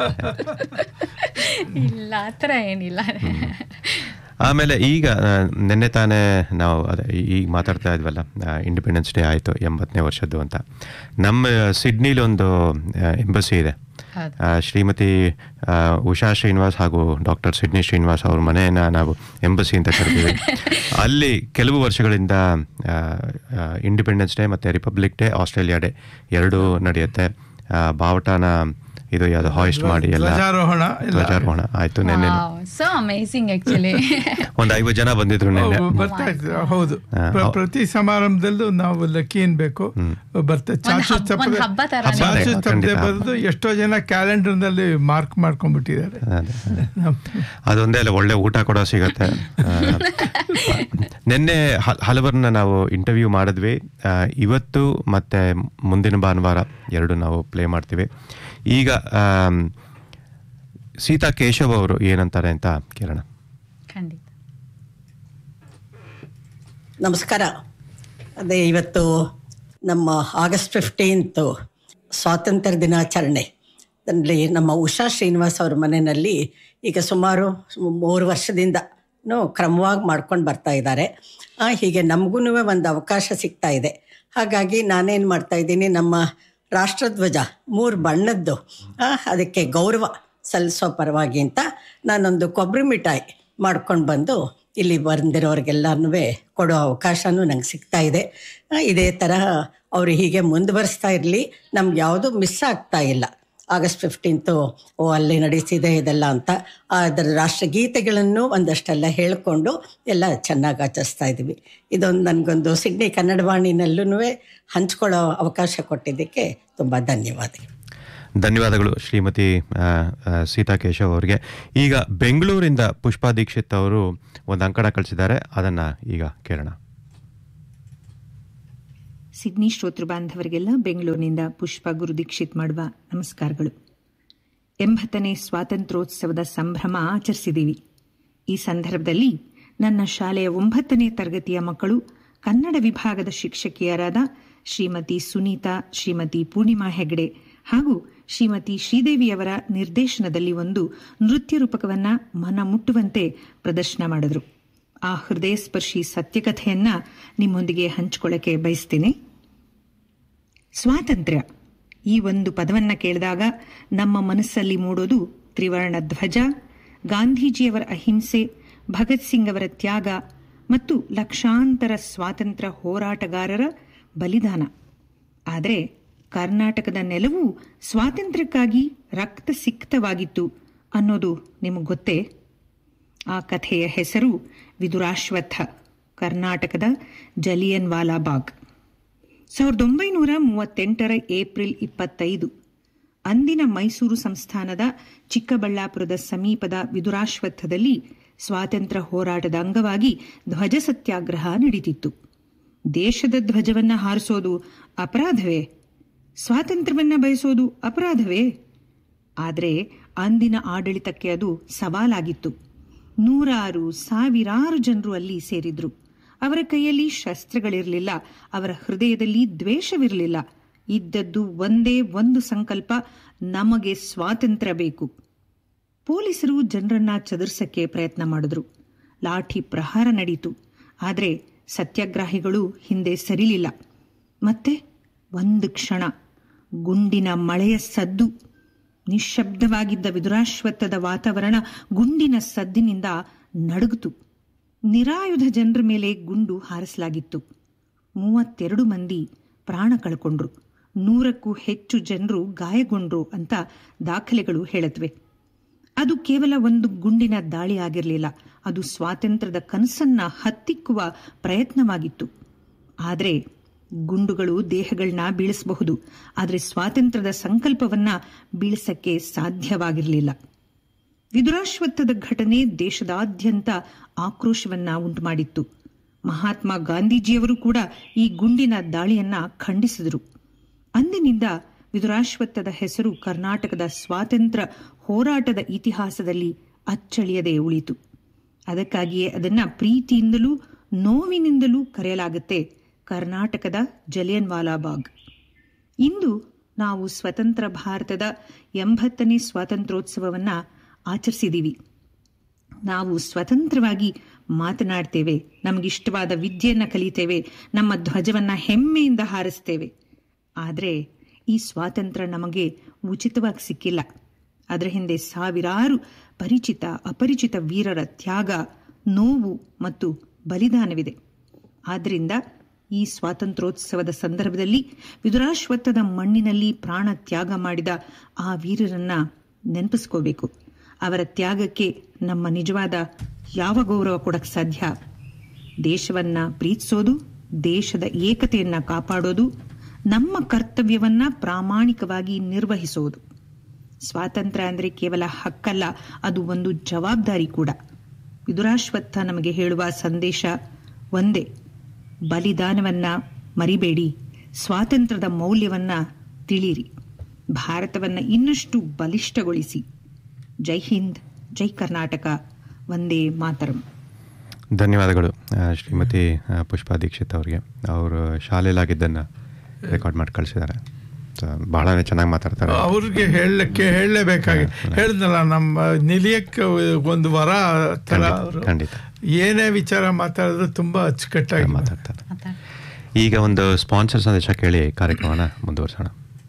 ಇಲ್ಲ, ಆ ಥರ ಏನಿಲ್ಲ. ಆಮೇಲೆ ಈಗ ನಿನ್ನೆ ತಾನೇ ನಾವು ಅದೇ ಈಗ ಮಾತಾಡ್ತಾ ಇದ್ವಲ್ಲ, ಇಂಡಿಪೆಂಡೆನ್ಸ್ ಡೇ ಆಯಿತು ಎಂಬತ್ತನೇ ವರ್ಷದ್ದು ಅಂತ. ನಮ್ಮ ಸಿಡ್ನಿಲಿ ಒಂದು ಎಂಬಸಿ ಇದೆ, ಶ್ರೀಮತಿ ಉಷಾ ಶ್ರೀನಿವಾಸ್ ಹಾಗೂ ಡಾಕ್ಟರ್ ಸಿಡ್ನಿ ಶ್ರೀನಿವಾಸ್ ಅವ್ರ ಮನೆಯನ್ನು ನಾವು ಎಂಬಸಿ ಅಂತ ಕರಿತೀವಿ. ಅಲ್ಲಿ ಕೆಲವು ವರ್ಷಗಳಿಂದ ಇಂಡಿಪೆಂಡೆನ್ಸ್ ಡೇ ಮತ್ತು ರಿಪಬ್ಲಿಕ್ ಡೇ, ಆಸ್ಟ್ರೇಲಿಯಾ ಡೇ ಎರಡೂ ನಡೆಯುತ್ತೆ. ಬಾವುಟನ ಇದು ಯಾವುದು ಹಾಯಿಸ್ಟ್ ಮಾಡಿ ಎಲ್ಲ ಧ್ವಜಾರೋಹಣ ಧ್ವಜಾರೋಹಣ ಆಯ್ತು. ನೆನ್ನೆ ಸೊ ಅಮೇಜಿಂಗ್ ಆಕ್ಚುಲಿ ಒಂದು ಐವತ್ತು ಜನ ಬಂದಿದ್ರು ನೆನ್ನೆ. ಬರ್ತಾ ಇದ್ರು. ಹೌದು, ಪ್ರತಿ ಸಮಾರಂಭದಲ್ಲೂ ನಾವು ಲಕ್ಕಿ ಏನ್ಬೇಕು ಬರ್ತಾ ಚಾಚು ತಪ್ಪದೆ ಬರೆದು ಎಷ್ಟೋ ಜನ ಕ್ಯಾಲೆಂಡರ್ ನಲ್ಲಿ ಮಾರ್ಕ್ ಮಾಡ್ಕೊಂಡ್ಬಿಟ್ಟಿದ್ದಾರೆ. ಅದೊಂದೇ ಅಲ್ಲ, ಒಳ್ಳೆ ಊಟ ಕೂಡ ಸಿಗತ್ತೆ. ನಿನ್ನೆ ಹಲವರನ್ನ ನಾವು ಇಂಟರ್ವ್ಯೂ ಮಾಡಿದ್ವಿ. ಇವತ್ತು ಮತ್ತೆ ಮುಂದಿನ ಭಾನುವಾರ ಎರಡು ನಾವು ಪ್ಲೇ ಮಾಡ್ತೀವಿ. ಈಗ ಸೀತಾ ಕೇಶವ್ ಅವರು ಏನಂತಾರೆ ಅಂತ ಕೇಳೋಣ. ಖಂಡಿತ. ನಮಸ್ಕಾರ. ಅದೇ ಇವತ್ತು ನಮ್ಮ ಆಗಸ್ಟ್ ಫಿಫ್ಟೀನ್ತು ಸ್ವಾತಂತ್ರ್ಯ ದಿನಾಚರಣೆ ಅದರಲ್ಲಿ ನಮ್ಮ ಉಷಾ ಶ್ರೀನಿವಾಸ್ ಅವ್ರ ಮನೆಯಲ್ಲಿ ಈಗ ಸುಮಾರು ಮೂರು ವರ್ಷದಿಂದ ಕ್ರಮವಾಗಿ ಮಾಡ್ಕೊಂಡು ಬರ್ತಾ ಇದ್ದಾರೆ. ಹೀಗೆ ನಮಗೂ ಒಂದು ಅವಕಾಶ ಸಿಗ್ತಾ ಇದೆ. ಹಾಗಾಗಿ ನಾನೇನು ಮಾಡ್ತಾಯಿದ್ದೀನಿ, ನಮ್ಮ ರಾಷ್ಟ್ರಧ್ವಜ ಮೂರು ಬಣ್ಣದ್ದು ಅದಕ್ಕೆ ಗೌರವ ಸಲ್ಲಿಸೋ ಪರವಾಗಿ ಅಂತ ನಾನೊಂದು ಕೊಬ್ಬರಿ ಮಿಠಾಯಿ ಮಾಡ್ಕೊಂಡು ಬಂದು ಇಲ್ಲಿ ಬಂದಿರೋರಿಗೆಲ್ಲನೂ ಕೊಡೋ ಅವಕಾಶವೂ ನಂಗೆ ಸಿಗ್ತಾ ಇದೆ. ಇದೇ ತರಹ ಅವರು ಹೀಗೆ ಮುಂದುವರಿಸ್ತಾ ಇರಲಿ, ನಮ್ಗೆ ಯಾವುದೂ ಮಿಸ್ ಆಗ್ತಾ ಇಲ್ಲ. ಆಗಸ್ಟ್ ಫಿಫ್ಟೀನ್ತು ಓ ಅಲ್ಲಿ ನಡೆಸಿದೆ ಇದೆಲ್ಲ ಅಂತ ಅದರ ರಾಷ್ಟ್ರಗೀತೆಗಳನ್ನು ಒಂದಷ್ಟೆಲ್ಲ ಹೇಳಿಕೊಂಡು ಎಲ್ಲ ಚೆನ್ನಾಗಿ ಆಚರಿಸ್ತಾ ಇದ್ದೀವಿ. ಇದೊಂದು ನನಗೊಂದು ಸಿಡ್ನಿ ಕನ್ನಡವಾಣಿನಲ್ಲೂ ಹಂಚ್ಕೊಳ್ಳೋ ಅವಕಾಶ ಕೊಟ್ಟಿದ್ದಕ್ಕೆ ತುಂಬ ಧನ್ಯವಾದಗಳು. ಧನ್ಯವಾದಗಳು ಶ್ರೀಮತಿ ಸೀತಾ ಕೇಶವ್ ಅವರಿಗೆ. ಈಗ ಬೆಂಗಳೂರಿಂದ ಪುಷ್ಪಾ ದೀಕ್ಷಿತ್ ಅವರು ಒಂದು ಅಂಕಣ ಕಳಿಸಿದ್ದಾರೆ, ಅದನ್ನು ಈಗ ಕೇಳೋಣ. ಸಿಡ್ನಿ ಶ್ರೋತೃ ಬಾಂಧವರಿಗೆಲ್ಲ ಬೆಂಗಳೂರಿನಿಂದ ಪುಷ್ಪ ಗುರು ದೀಕ್ಷಿತ್ ಮಾಡುವ ನಮಸ್ಕಾರಗಳು. ಎಂಬತ್ತನೇ ಸ್ವಾತಂತ್ರ್ಯೋತ್ಸವದ ಸಂಭ್ರಮ ಆಚರಿಸಿದ್ದೀವಿ. ಈ ಸಂದರ್ಭದಲ್ಲಿ ನನ್ನ ಶಾಲೆಯ ಒಂಬತ್ತನೇ ತರಗತಿಯ ಮಕ್ಕಳು ಕನ್ನಡ ವಿಭಾಗದ ಶಿಕ್ಷಕಿಯರಾದ ಶ್ರೀಮತಿ ಸುನೀತಾ, ಶ್ರೀಮತಿ ಪೂರ್ಣಿಮಾ ಹೆಗಡೆ ಹಾಗೂ ಶ್ರೀಮತಿ ಶ್ರೀದೇವಿಯವರ ನಿರ್ದೇಶನದಲ್ಲಿ ಒಂದು ನೃತ್ಯ ರೂಪಕವನ್ನ ಮನ ಮುಟ್ಟುವಂತೆ ಪ್ರದರ್ಶನ ಮಾಡಿದ್ರು. ಆ ಹೃದಯ ಸ್ಪರ್ಶಿ ಸತ್ಯಕಥೆಯನ್ನ ನಿಮ್ಮೊಂದಿಗೆ ಹಂಚಿಕೊಳ್ಳಕ್ಕೆ ಬಯಸ್ತೀನಿ. ಸ್ವಾತಂತ್ರ್ಯ ಈ ಒಂದು ಪದವನ್ನ ಕೇಳಿದಾಗ ನಮ್ಮ ಮನಸ್ಸಲ್ಲಿ ಮೂಡೋದು ತ್ರಿವರ್ಣ ಧ್ವಜ, ಗಾಂಧೀಜಿಯವರ ಅಹಿಂಸೆ, ಭಗತ್ ಸಿಂಗ್ ಅವರ ತ್ಯಾಗ ಮತ್ತು ಲಕ್ಷಾಂತರ ಸ್ವಾತಂತ್ರ್ಯ ಹೋರಾಟಗಾರರ ಬಲಿದಾನ. ಆದರೆ ಕರ್ನಾಟಕದ ನೆಲವು ಸ್ವಾತಂತ್ರ್ಯಕ್ಕಾಗಿ ರಕ್ತ ಸಿಕ್ತವಾಗಿತ್ತು ಅನ್ನೋದು ನಿಮಗೆ ಗೊತ್ತೇ? ಆ ಕಥೆಯ ಹೆಸರು ವಿದುರಾಶ್ವತ್ಥ, ಕರ್ನಾಟಕದ ಜಲಿಯನ್ ವಾಲಾಬಾಗ್. ಸಾವಿರದ ಒಂಬೈನೂರ ಮೂವತ್ತೆಂಟರ ಏಪ್ರಿಲ್ ಇಪ್ಪತ್ತೈದು ಅಂದಿನ ಮೈಸೂರು ಸಂಸ್ಥಾನದ ಚಿಕ್ಕಬಳ್ಳಾಪುರದ ಸಮೀಪದ ವಿದುರಾಶ್ವತ್ಥದಲ್ಲಿ ಸ್ವಾತಂತ್ರ್ಯ ಹೋರಾಟದ ಅಂಗವಾಗಿ ಧ್ವಜ ಸತ್ಯಾಗ್ರಹ ನಡೆದಿತ್ತು. ದೇಶದ ಧ್ವಜವನ್ನ ಹಾರಿಸೋದು ಅಪರಾಧವೇ? ಸ್ವಾತಂತ್ರ್ಯವನ್ನ ಬಯಸೋದು ಅಪರಾಧವೇ? ಆದರೆ ಅಂದಿನ ಆಡಳಿತಕ್ಕೆ ಅದು ಸವಾಲಾಗಿತ್ತು. ನೂರಾರು ಸಾವಿರಾರು ಜನರು ಅಲ್ಲಿ ಸೇರಿದ್ರು. ಅವರ ಕೈಯಲ್ಲಿ ಶಸ್ತ್ರಗಳಿರಲಿಲ್ಲ, ಅವರ ಹೃದಯದಲ್ಲಿ ದ್ವೇಷವಿರಲಿಲ್ಲ. ಇದ್ದದ್ದು ಒಂದೇ ಒಂದು ಸಂಕಲ್ಪ, ನಮಗೆ ಸ್ವಾತಂತ್ರ್ಯ ಬೇಕು. ಪೊಲೀಸರು ಜನರನ್ನ ಚದುರಿಸಕ್ಕೆ ಪ್ರಯತ್ನ ಮಾಡಿದ್ರು. ಲಾಠಿ ಪ್ರಹಾರ ನಡೆಯಿತು. ಆದರೆ ಸತ್ಯಾಗ್ರಹಿಗಳು ಹಿಂದೆ ಸರಿಲಿಲ್ಲ. ಮತ್ತೆ ಒಂದು ಕ್ಷಣ ಗುಂಡಿನ ಮಳೆಯ ಸದ್ದು. ನಿಶ್ಶಬ್ದವಾಗಿದ್ದ ವಿದುರಾಶ್ವತ್ಥದ ವಾತಾವರಣ ಗುಂಡಿನ ಸದ್ದಿನಿಂದ ನಡುಗಿತು. ನಿರಾಯುಧ ಜನರ ಮೇಲೆ ಗುಂಡು ಹಾರಿಸಲಾಗಿತ್ತು. ಮೂವತ್ತೆರಡು ಮಂದಿ ಪ್ರಾಣ ಕಳ್ಕೊಂಡ್ರು, ನೂರಕ್ಕೂ ಹೆಚ್ಚು ಜನರು ಗಾಯಗೊಂಡ್ರು ಅಂತ ದಾಖಲೆಗಳು ಹೇಳುತ್ತವೆ. ಅದು ಕೇವಲ ಒಂದು ಗುಂಡಿನ ದಾಳಿ ಆಗಿರಲಿಲ್ಲ, ಅದು ಸ್ವಾತಂತ್ರ್ಯದ ಕನಸನ್ನ ಹತ್ತಿಕ್ಕುವ ಪ್ರಯತ್ನವಾಗಿತ್ತು. ಆದರೆ ಗುಂಡುಗಳು ದೇಹಗಳನ್ನ ಬೀಳಿಸಬಹುದು, ಆದರೆ ಸ್ವಾತಂತ್ರ್ಯದ ಸಂಕಲ್ಪವನ್ನ ಬೀಳಿಸಕ್ಕೆ ಸಾಧ್ಯವಾಗಿರಲಿಲ್ಲ. ವಿದುರಾಶ್ವತ್ಥದ ಘಟನೆ ದೇಶದಾದ್ಯಂತ ಆಕ್ರೋಶವನ್ನ ಉಂಟುಮಾಡಿತ್ತು. ಮಹಾತ್ಮ ಗಾಂಧೀಜಿಯವರು ಕೂಡ ಈ ಗುಂಡಿನ ದಾಳಿಯನ್ನ ಖಂಡಿಸಿದರು. ಅಂದಿನಿಂದ ವಿದುರಾಶ್ವತ್ಥದ ಹೆಸರು ಕರ್ನಾಟಕದ ಸ್ವಾತಂತ್ರ್ಯ ಹೋರಾಟದ ಇತಿಹಾಸದಲ್ಲಿ ಅಚ್ಚಳಿಯದೆ ಉಳಿತು. ಅದಕ್ಕಾಗಿಯೇ ಅದನ್ನ ಪ್ರೀತಿಯಿಂದಲೂ ನೋವಿನಿಂದಲೂ ಕರೆಯಲಾಗುತ್ತೆ ಕರ್ನಾಟಕದ ಜಲಿಯನ್ ವಾಲಾಬಾಗ್. ಇಂದು ನಾವು ಸ್ವತಂತ್ರ ಭಾರತದ ಎಂಬತ್ತನೇ ಸ್ವಾತಂತ್ರ್ಯೋತ್ಸವವನ್ನ ಆಚರಿಸಿದೀವಿ. ನಾವು ಸ್ವತಂತ್ರವಾಗಿ ಮಾತನಾಡ್ತೇವೆ, ನಮಗಿಷ್ಟವಾದ ವಿದ್ಯೆಯನ್ನ ಕಲಿತೇವೆ, ನಮ್ಮ ಧ್ವಜವನ್ನ ಹೆಮ್ಮೆಯಿಂದ ಹಾರಿಸ್ತೇವೆ. ಆದರೆ ಈ ಸ್ವಾತಂತ್ರ್ಯ ನಮಗೆ ಉಚಿತವಾಗಿ ಸಿಕ್ಕಿಲ್ಲ. ಅದರ ಹಿಂದೆ ಸಾವಿರಾರು ಪರಿಚಿತ ಅಪರಿಚಿತ ವೀರರ ತ್ಯಾಗ, ನೋವು ಮತ್ತು ಬಲಿದಾನವಿದೆ. ಆದ್ದರಿಂದ ಈ ಸ್ವಾತಂತ್ರ್ಯೋತ್ಸವದ ಸಂದರ್ಭದಲ್ಲಿ ವಿದುರಾಶ್ವತ್ಥದ ಮಣ್ಣಿನಲ್ಲಿ ಪ್ರಾಣ ತ್ಯಾಗ ಮಾಡಿದ ಆ ವೀರರನ್ನ ನೆನಪಿಸ್ಕೋಬೇಕು. ಅವರ ತ್ಯಾಗಕ್ಕೆ ನಮ್ಮ ನಿಜವಾದ ಯಾವ ಗೌರವ ಕೊಡಕ್ಕೆ ಸಾಧ್ಯ? ದೇಶವನ್ನ ಪ್ರೀತಿಸೋದು, ದೇಶದ ಏಕತೆಯನ್ನ ಕಾಪಾಡೋದು, ನಮ್ಮ ಕರ್ತವ್ಯವನ್ನ ಪ್ರಾಮಾಣಿಕವಾಗಿ ನಿರ್ವಹಿಸೋದು. ಸ್ವಾತಂತ್ರ್ಯ ಅಂದರೆ ಕೇವಲ ಹಕ್ಕಲ್ಲ, ಅದು ಒಂದು ಜವಾಬ್ದಾರಿ ಕೂಡ. ವಿದುರಾಶ್ವತ್ಥ ನಮಗೆ ಹೇಳುವ ಸಂದೇಶ ಒಂದೇ: ಬಲಿದಾನವನ್ನ ಮರಿಬೇಡಿ, ಸ್ವಾತಂತ್ರ್ಯದ ಮೌಲ್ಯವನ್ನ ತಿಳಿಯಿರಿ, ಭಾರತವನ್ನ ಇನ್ನಷ್ಟು ಬಲಿಷ್ಠಗೊಳಿಸಿ. ಜೈ ಹಿಂದ್, ಜೈ ಕರ್ನಾಟಕ, ವಂದೇ ಮಾತರಂ. ಧನ್ಯವಾದಗಳು ಶ್ರೀಮತಿ ಪುಷ್ಪಾ ದೀಕ್ಷಿತ್ ಅವರಿಗೆ. ಅವರು ಶಾಲೆಯಲ್ಲಾಗಿದ್ದನ್ನು ರೆಕಾರ್ಡ್ ಮಾಡಿ ಕಳಿಸಿದ್ದಾರೆ. ಬಹಳ ಚೆನ್ನಾಗಿ ಮಾತಾಡ್ತಾರೆ. ಅವ್ರಿಗೆ ಹೇಳಕ್ಕೆ ಹೇಳಲೇಬೇಕಾಗಿ ಹೇಳಿದ್ನಲ್ಲ, ನಮ್ಮ ನಿಲಿಯಕ್ಕೆ ಒಂದು ವರ ಥರ ಅವರು ಖಂಡಿತ ಏನೇ ವಿಚಾರ ಮಾತಾಡಿದ್ರು ತುಂಬ ಅಚ್ಚುಕಟ್ಟಾಗಿ ಮಾತಾಡ್ತಾರೆ. ಈಗ ಒಂದು ಸ್ಪಾನ್ಸರ್ ಸಂದೇಶ ಕೇಳಿ ಕಾರ್ಯಕ್ರಮನ ಮುಂದುವರಿಸೋಣ.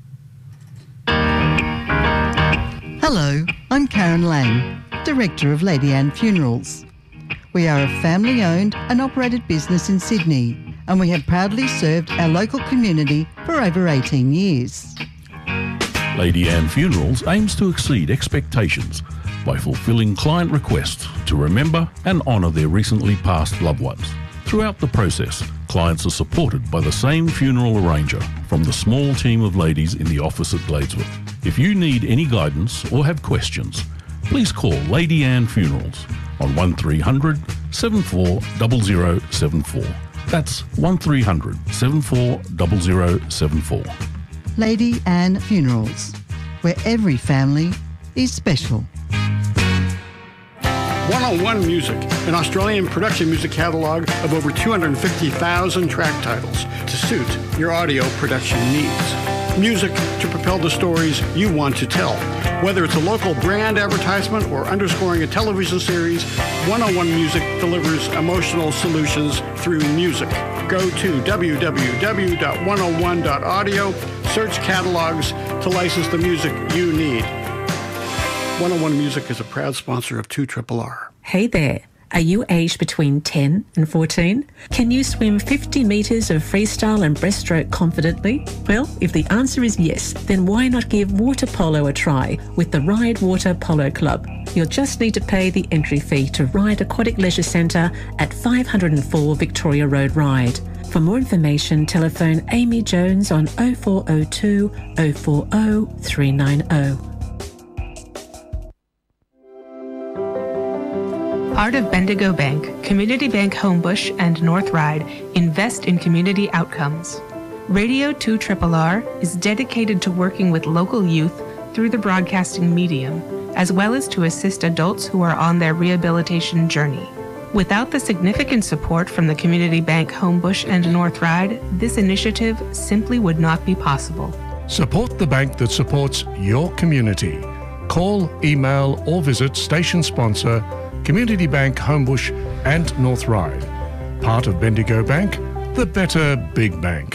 Hello, I'm Karen Lang, Director of Lady Anne Funerals. We are a family-owned and operated business in Sydney, and we have proudly served our local community for over eighteen years. Lady Anne Funerals aims to exceed expectations by fulfilling client requests to remember and honour their recently passed loved ones. Throughout the process, clients are supported by the same funeral arranger from the small team of ladies in the office at Gladesworth. If you need any guidance or have questions, please call Lady Anne Funerals on one three hundred seven four zero zero seven four. That's one three hundred seven four zero zero seven four. Lady Anne Funerals, where every family is special. one oh one Music, an Australian production music catalog of over two hundred fifty thousand track titles to suit your audio production needs. Music to propel the stories you want to tell. Whether it's a local brand advertisement or underscoring a television series, one oh one Music delivers emotional solutions through music. Go to w w w dot one oh one dot audio, search catalogs to license the music you need. one oh one Music is a proud sponsor of two R R R. Hey there. Are you aged between ten and fourteen? Can you swim fifty metres of freestyle and breaststroke confidently? Well, if the answer is yes, then why not give water polo a try with the Ride Water Polo Club? You'll just need to pay the entry fee to Ride Aquatic Leisure Centre at five oh four Victoria Road, Ryde. For more information, telephone Amy Jones on oh four oh two oh four oh three nine oh. Part of Bendigo Bank, Community Bank Homebush and North Ryde invest in community outcomes. Radio two R R R is dedicated to working with local youth through the broadcasting medium, as well as to assist adults who are on their rehabilitation journey. Without the significant support from the Community Bank Homebush and North Ryde, this initiative simply would not be possible. Support the bank that supports your community. Call, email or visit station sponsor Community Bank Homebush and North Ryde. Part of Bendigo Bank, the better big bank.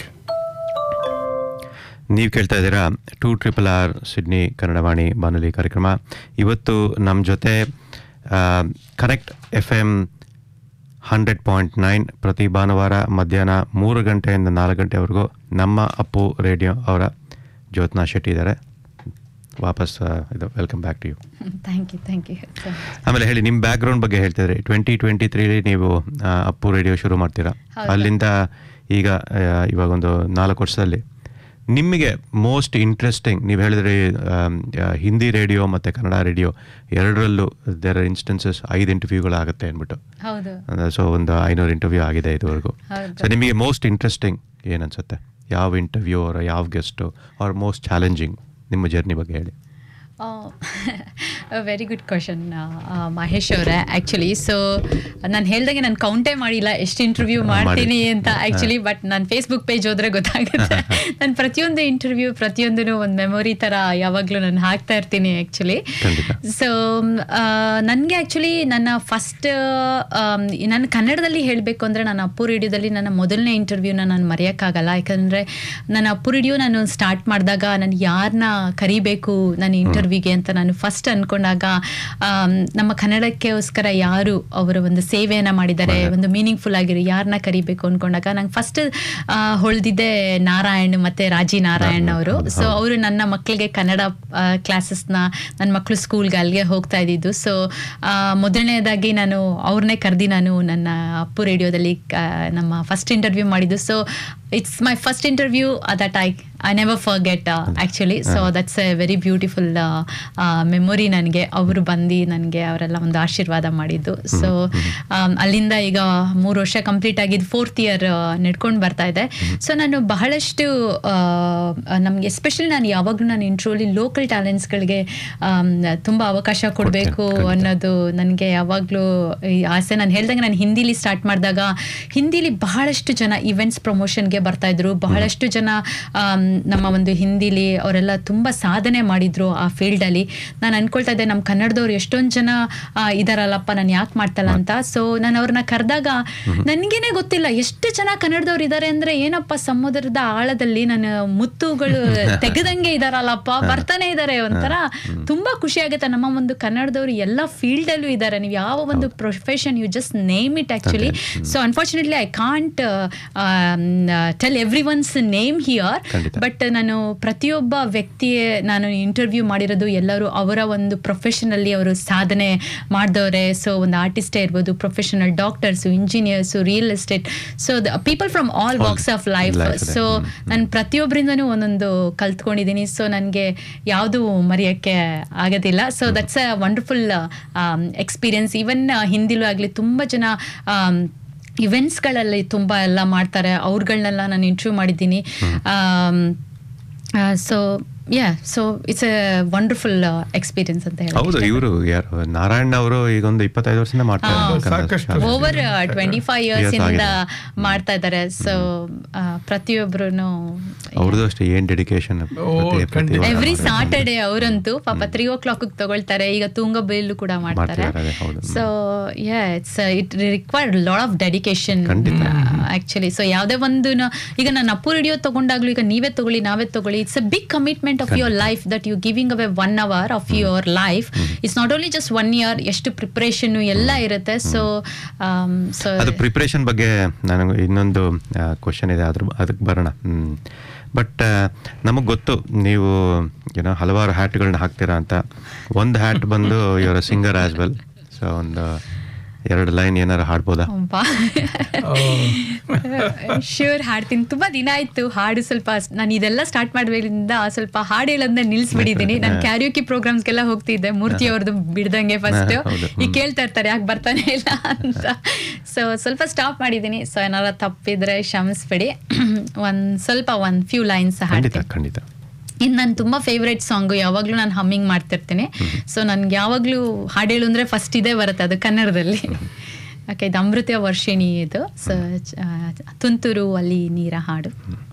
ನೀವು ಕೇಳ್ತಾ ಇದ್ದೀರಾ two triple R Sydney Kannadavani ಬಾನುಲಿ ಕಾರ್ಯಕ್ರಮ. ಇವತ್ತು ನಮ್ಮ ಜೊತೆ connect F M hundred point nine ಪ್ರತಿ ಭಾನುವಾರ ಮಧ್ಯಾಹ್ನ ಮೂರು ಗಂಟೆಯಿಂದ ನಾಲ್ಕು ಗಂಟೆವರೆಗೂ ನಮ್ಮ ಅಪ್ಪು ರೇಡಿಯೋ ಅವರ ಜ್ಯೋತ್ನಾ ಶೆಟ್ಟಿ ಇದ್ದಾರೆ. ವಾಪಸ್ ಇದು welcome back to you. Thank you thank you. ಆಮೇಲೆ ಹೇಳಿ, ನಿಮ್ಮ ಬ್ಯಾಕ್ಗ್ರೌಂಡ್ ಬಗ್ಗೆ ಹೇಳ್ತಿದ್ರಿ. ಟ್ವೆಂಟಿ ಟ್ವೆಂಟಿ ತ್ರೀಲಿ ನೀವು ಅಪ್ಪು ರೇಡಿಯೋ ಶುರು ಮಾಡ್ತೀರಾ. ಅಲ್ಲಿಂದ ಈಗ ಇವಾಗ ಒಂದು ನಾಲ್ಕು ವರ್ಷದಲ್ಲಿ ನಿಮಗೆ ಮೋಸ್ಟ್ ಇಂಟ್ರೆಸ್ಟಿಂಗ್, ನೀವು ಹೇಳಿದ್ರಿ ಹಿಂದಿ ರೇಡಿಯೋ ಮತ್ತು ಕನ್ನಡ ರೇಡಿಯೋ ಎರಡರಲ್ಲೂ ದೇರ್ ಆರ್ ಇನ್ಸ್ಟೆನ್ಸಸ್ ಐದು ಇಂಟರ್ವ್ಯೂಗಳಾಗುತ್ತೆ ಅಂದ್ಬಿಟ್ಟು. ಸೊ ಒಂದು ಐನೂರು ಇಂಟರ್ವ್ಯೂ ಆಗಿದೆ ಇದುವರೆಗೂ. ಸೊ ನಿಮಗೆ ಮೋಸ್ಟ್ ಇಂಟ್ರೆಸ್ಟಿಂಗ್ ಏನು ಅನ್ಸುತ್ತೆ? ಯಾವ ಇಂಟರ್ವ್ಯೂ ಅವರ ಯಾವ ಗೆಸ್ಟು ಅವ್ರ ಮೋಸ್ಟ್ ಚಾಲೆಂಜಿಂಗ್ ನಿಮ್ಮ ಜರ್ನಿ ಬಗ್ಗೆ ಹೇಳಿ. ವೆರಿ ಗುಡ್ ಕ್ವಶನ್ ಮಹೇಶ್ ಅವರೇ. ಆ್ಯಕ್ಚುಲಿ ಸೊ ನಾನು ಹೇಳ್ದಂಗೆ ನಾನು ಕೌಂಟೇ ಮಾಡಿಲ್ಲ ಎಷ್ಟು ಇಂಟರ್ವ್ಯೂ ಮಾಡ್ತೀನಿ ಅಂತ ಆ್ಯಕ್ಚುಲಿ. ಬಟ್ ನಾನು ಫೇಸ್ಬುಕ್ ಪೇಜ್ ಹೋದ್ರೆ ಗೊತ್ತಾಗುತ್ತೆ. ನಾನು ಪ್ರತಿಯೊಂದು ಇಂಟರ್ವ್ಯೂ ಪ್ರತಿಯೊಂದೂ ಒಂದು ಮೆಮೊರಿ ಥರ ಯಾವಾಗಲೂ ನಾನು ಹಾಕ್ತಾ ಇರ್ತೀನಿ ಆ್ಯಕ್ಚುಲಿ. ಸೊ ನನಗೆ ಆ್ಯಕ್ಚುಲಿ ನನ್ನ ಫಸ್ಟ್ ನನ್ನ ಕನ್ನಡದಲ್ಲಿ ಹೇಳಬೇಕು ಅಂದರೆ ನಾನು ಅಪ್ಪು ರೇಡಿಯೋದಲ್ಲಿ ನನ್ನ ಮೊದಲನೇ ಇಂಟರ್ವ್ಯೂನ ನಾನು ಮರೆಯೋಕ್ಕಾಗಲ್ಲ. ಯಾಕಂದರೆ ನನ್ನ ಅಪ್ಪು ರೇಡಿಯೋ ನಾನು ಸ್ಟಾರ್ಟ್ ಮಾಡಿದಾಗ ನಾನು ಯಾರನ್ನ ಕರಿಬೇಕು ನನ್ನ ಇಂಟರ್ವ್ಯೂಗೆ ಅಂತ ನಾನು ಫಸ್ಟ್ ಅಂದ್ಕೊಂಡಾಗ ನಮ್ಮ ಕನ್ನಡಕ್ಕೋಸ್ಕರ ಯಾರು ಅವರ ಒಂದು ಸೇವೆಯನ್ನು ಮಾಡಿದ್ದಾರೆ, ಒಂದು ಮೀನಿಂಗ್ಫುಲ್ ಆಗಿರೋ ಯಾರನ್ನ ಕರಿಬೇಕು ಅಂದ್ಕೊಂಡಾಗ ನಂಗೆ ಫಸ್ಟ್ ಹೊಳ್ದಿದ್ದೆ ನಾರಾಯಣ್ ಮತ್ತು ರಾಜಿ ನಾರಾಯಣ್ ಅವರು. ಸೊ ಅವರು ನನ್ನ ಮಕ್ಕಳಿಗೆ ಕನ್ನಡ ಕ್ಲಾಸಸ್ನ ನನ್ನ ಮಕ್ಕಳು ಸ್ಕೂಲ್ಗೆ ಅಲ್ಲಿಗೆ ಹೋಗ್ತಾ ಇದ್ದಿದ್ದು. ಸೊ ಮೊದಲನೇದಾಗಿ ನಾನು ಅವ್ರನ್ನೇ ಕರೆದಿ ನಾನು ನನ್ನ ಅಪ್ಪು ರೇಡಿಯೋದಲ್ಲಿ ನಮ್ಮ ಫಸ್ಟ್ ಇಂಟರ್ವ್ಯೂ ಮಾಡಿದ್ದು. So it's my first interview that I I never forget actually. So that's A very beautiful memory ನನಗೆ. ಅವರು ಬಂದು ನನಗೆ ಅವರೆಲ್ಲ ಒಂದು ಆಶೀರ್ವಾದ ಮಾಡಿದ್ದು. ಸೊ ಅಲ್ಲಿಂದ ಈಗ ಮೂರು ವರ್ಷ ಕಂಪ್ಲೀಟ್ ಆಗಿದ್ದು ಫೋರ್ತ್ ಇಯರ್ ನಡ್ಕೊಂಡು ಬರ್ತಾ ಇದೆ. ಸೊ ನಾನು ಬಹಳಷ್ಟು ನಮ್ಗೆ ಎಸ್ಪೆಷಲಿ ನಾನು ಯಾವಾಗಲೂ ನಾನು ಇಂಟ್ರೋಲಿ ಲೋಕಲ್ ಟ್ಯಾಲೆಂಟ್ಸ್ಗಳಿಗೆ ತುಂಬ ಅವಕಾಶ ಕೊಡಬೇಕು ಅನ್ನೋದು ನನಗೆ ಯಾವಾಗಲೂ ಆಸೆ. ನಾನು ಹೇಳ್ದಂಗೆ ನಾನು ಹಿಂದಿಲಿ ಸ್ಟಾರ್ಟ್ ಮಾಡಿದಾಗ ಹಿಂದಿಲಿ ಬಹಳಷ್ಟು ಜನ ಇವೆಂಟ್ಸ್ ಪ್ರಮೋಷನ್ಗೆ ಬರ್ತಾಯಿದ್ರು. ಬಹಳಷ್ಟು ಜನ ನಮ್ಮ ಒಂದು ಹಿಂದಿಲಿ ಅವರೆಲ್ಲ ತುಂಬ ಸಾಧನೆ ಮಾಡಿದ್ರು ಆ ಫೀಲ್ಡಲ್ಲಿ. ನಾನು ಅಂದ್ಕೊಳ್ತಾ ಇದ್ದೆ ನಮ್ಮ ಕನ್ನಡದವ್ರು ಎಷ್ಟೊಂದು ಜನ ಇದಾರಲ್ಲಪ್ಪ, ನಾನು ಯಾಕೆ ಮಾಡ್ತಲ್ಲ ಅಂತ. ಸೊ ನಾನು ಅವ್ರನ್ನ ಕರೆದಾಗ ನನಗೇನೆ ಗೊತ್ತಿಲ್ಲ ಎಷ್ಟು ಜನ ಕನ್ನಡದವ್ರು ಇದ್ದಾರೆ ಅಂದರೆ, ಏನಪ್ಪ ಸಮುದ್ರದ ಆಳದಲ್ಲಿ ನನ್ನ ಮುತ್ತುಗಳು ತೆಗೆದಂಗೆ ಇದಾರಲ್ಲಪ್ಪ, ಬರ್ತಾನೆ ಇದ್ದಾರೆ. ಒಂಥರ ತುಂಬ ಖುಷಿ ಆಗುತ್ತೆ. ನಮ್ಮ ಒಂದು ಕನ್ನಡದವ್ರು ಎಲ್ಲ ಫೀಲ್ಡಲ್ಲೂ ಇದ್ದಾರೆ. ನೀವು ಯಾವ ಒಂದು profession you just name it actually. So unfortunately I can't tell every once name here. But ನಾನು ಪ್ರತಿಯೊಬ್ಬ ವ್ಯಕ್ತಿಯೇ ನಾನು ಇಂಟರ್ವ್ಯೂ ಮಾಡಿರೋದು ಎಲ್ಲರೂ ಅವರ ಒಂದು ಪ್ರೊಫೆಷನಲ್ಲಿ ಅವರು ಸಾಧನೆ ಮಾಡಿದವರೇ. ಸೊ ಒಂದು ಆರ್ಟಿಸ್ಟೇ ಇರ್ಬೋದು, professional doctors, engineers, real estate, so the people from all walks of life. So ನಾನು ಪ್ರತಿಯೊಬ್ಬರಿಂದನೂ ಒಂದೊಂದು ಕಲ್ತ್ಕೊಂಡಿದ್ದೀನಿ. ಸೊ ನನಗೆ ಯಾವುದೂ ಮರೆಯೋಕ್ಕೆ ಆಗೋದಿಲ್ಲ. So that's a wonderful experience. Even ಹಿಂದಿಲೂ ಆಗಲಿ ತುಂಬ ಜನ ಇವೆಂಟ್ಸ್ಗಳಲ್ಲಿ ತುಂಬ ಎಲ್ಲ ಮಾಡ್ತಾರೆ, ಅವ್ರುಗಳನ್ನೆಲ್ಲ ನಾನು ಇಂಟರ್ವ್ಯೂ ಮಾಡಿದ್ದೀನಿ. So yeah so it's A wonderful experience ಅಂತ ಹೇಳಿ. ಹೌದು, ಇವರು ಯಾರು ನಾರಾಯಣ್ ಅವರು ಈಗ ಒಂದು ಇಪ್ಪತ್ತೈದು ವರ್ಷದಿಂದ ಮಾಡ್ತಾರೆ, ಓವರ್ ಟ್ವೆಂಟಿ ಫೈವ್ ಇಯರ್ಸ್ ಇಂದ ಮಾಡ್ತಾ ಇದ್ದಾರೆ. ಸೊ ಪ್ರತಿಯೊಬ್ರು ಅವ್ರದ್ದು ಅಷ್ಟೇ ಏನ್ ಡೆಡಿಕೇಶನ್. ಎವ್ರಿ ಸಾಟರ್ಡೆ ಅವರಂತೂ ಪಾಪ ತ್ರೀ ಓ ಕ್ಲಾಕ್ ತಗೊಳ್ತಾರೆ. ಈಗ ತುಂಗ ಬೇಲು ಕೂಡ ಮಾಡ್ತಾರೆ. So yeah it's it required lot of dedication actually. So ಯಾವುದೇ ಒಂದು ಈಗ ನಾನು ಅಪ್ಪು ರೇಡಿಯೋ ತಗೊಂಡಾಗ್ಲೂ ಈಗ ನೀವೇ ತಗೊಳ್ಳಿ ನಾವೇ ತಗೊಳ್ಳಿ, it's a big commitment of your life that you giving away one hour of mm. your life. mm. It's not only just one year, ಎಷ್ಟು ಪ್ರಿಪರೇಷನ್ ಎಲ್ಲ ಇರುತ್ತೆ. ಸೊ ಸೊ ಅದು ಪ್ರಿಪರೇಷನ್ ಬಗ್ಗೆ ನನಗೆ ಇನ್ನೊಂದು ಕ್ವಶನ್ ಇದೆ, ಅದ್ರ ಅದಕ್ಕೆ ಬರೋಣ. ಬಟ್ ನಮಗೆ ಗೊತ್ತು ನೀವು ಏನೋ ಹಲವಾರು ಹ್ಯಾಟ್ಗಳನ್ನ ಹಾಕ್ತೀರಾ ಅಂತ. ಒಂದು ಹ್ಯಾಟ್ ಬಂದು ಇವರ ಸಿಂಗರ್ ಆಸ್ ವೆಲ್. ಸೊ ಒಂದು ಎರಡು ಲೈನ್ ಏನಾರು ಹಾಡ್ಬೋದಾ? ಶ್ಯೂರ್, ಹಾಡ್ತೀನಿ. ತುಂಬ ದಿನ ಆಯ್ತು ಹಾಡು. ಸ್ವಲ್ಪ ನಾನು ಇದೆಲ್ಲ ಸ್ಟಾರ್ಟ್ ಮಾಡೋದ್ರಿಂದ ಸ್ವಲ್ಪ ಹಾಡು ಹೇಳೋದನ್ನ ನಿಲ್ಲಿಸ್ಬಿಟ್ಟಿದ್ದೀನಿ. ನಾನು ಕ್ಯಾರಿಯೋಕಿ ಪ್ರೋಗ್ರಾಮ್ಸ್ಗೆಲ್ಲ ಹೋಗ್ತಿದ್ದೆ, ಮೂರ್ತಿ ಅವ್ರದ್ದು ಬಿಡ್ದಂಗೆ ಫಸ್ಟ್. ಈಗ ಕೇಳ್ತಾ ಇರ್ತಾರೆ ಯಾಕೆ ಬರ್ತಾನೆ ಇಲ್ಲ ಅಂತ. ಸೊ ಸ್ವಲ್ಪ ಸ್ಟಾಪ್ ಮಾಡಿದ್ದೀನಿ. ಸೊ ಏನಾರ ತಪ್ಪಿದ್ರೆ ಕ್ಷಮಿಸ್ಬಿಡಿ. ಒಂದು ಸ್ವಲ್ಪ ಒಂದು ಫ್ಯೂ ಲೈನ್ಸ್ ಹಾಡ್ತೀನಿ. ಖಂಡಿತ. ಇನ್ನು ನನ್ನ ತುಂಬ ಫೇವ್ರೇಟ್ ಸಾಂಗು, ಯಾವಾಗಲೂ ನಾನು ಹಮ್ಮಿಂಗ್ ಮಾಡ್ತಿರ್ತೀನಿ. ಸೊ ನನಗೆ ಯಾವಾಗಲೂ ಹಾಡು ಹೇಳು ಅಂದರೆ ಫಸ್ಟ್ ಇದೇ ಬರುತ್ತೆ, ಅದು ಕನ್ನಡದಲ್ಲಿ. ಓಕೆ, ಇದು ಅಮೃತ ವರ್ಷಿಣಿ ಇದು. ಸೊ ತುಂತುರು ಅಲ್ಲಿ ನೀರ ಹಾಡು.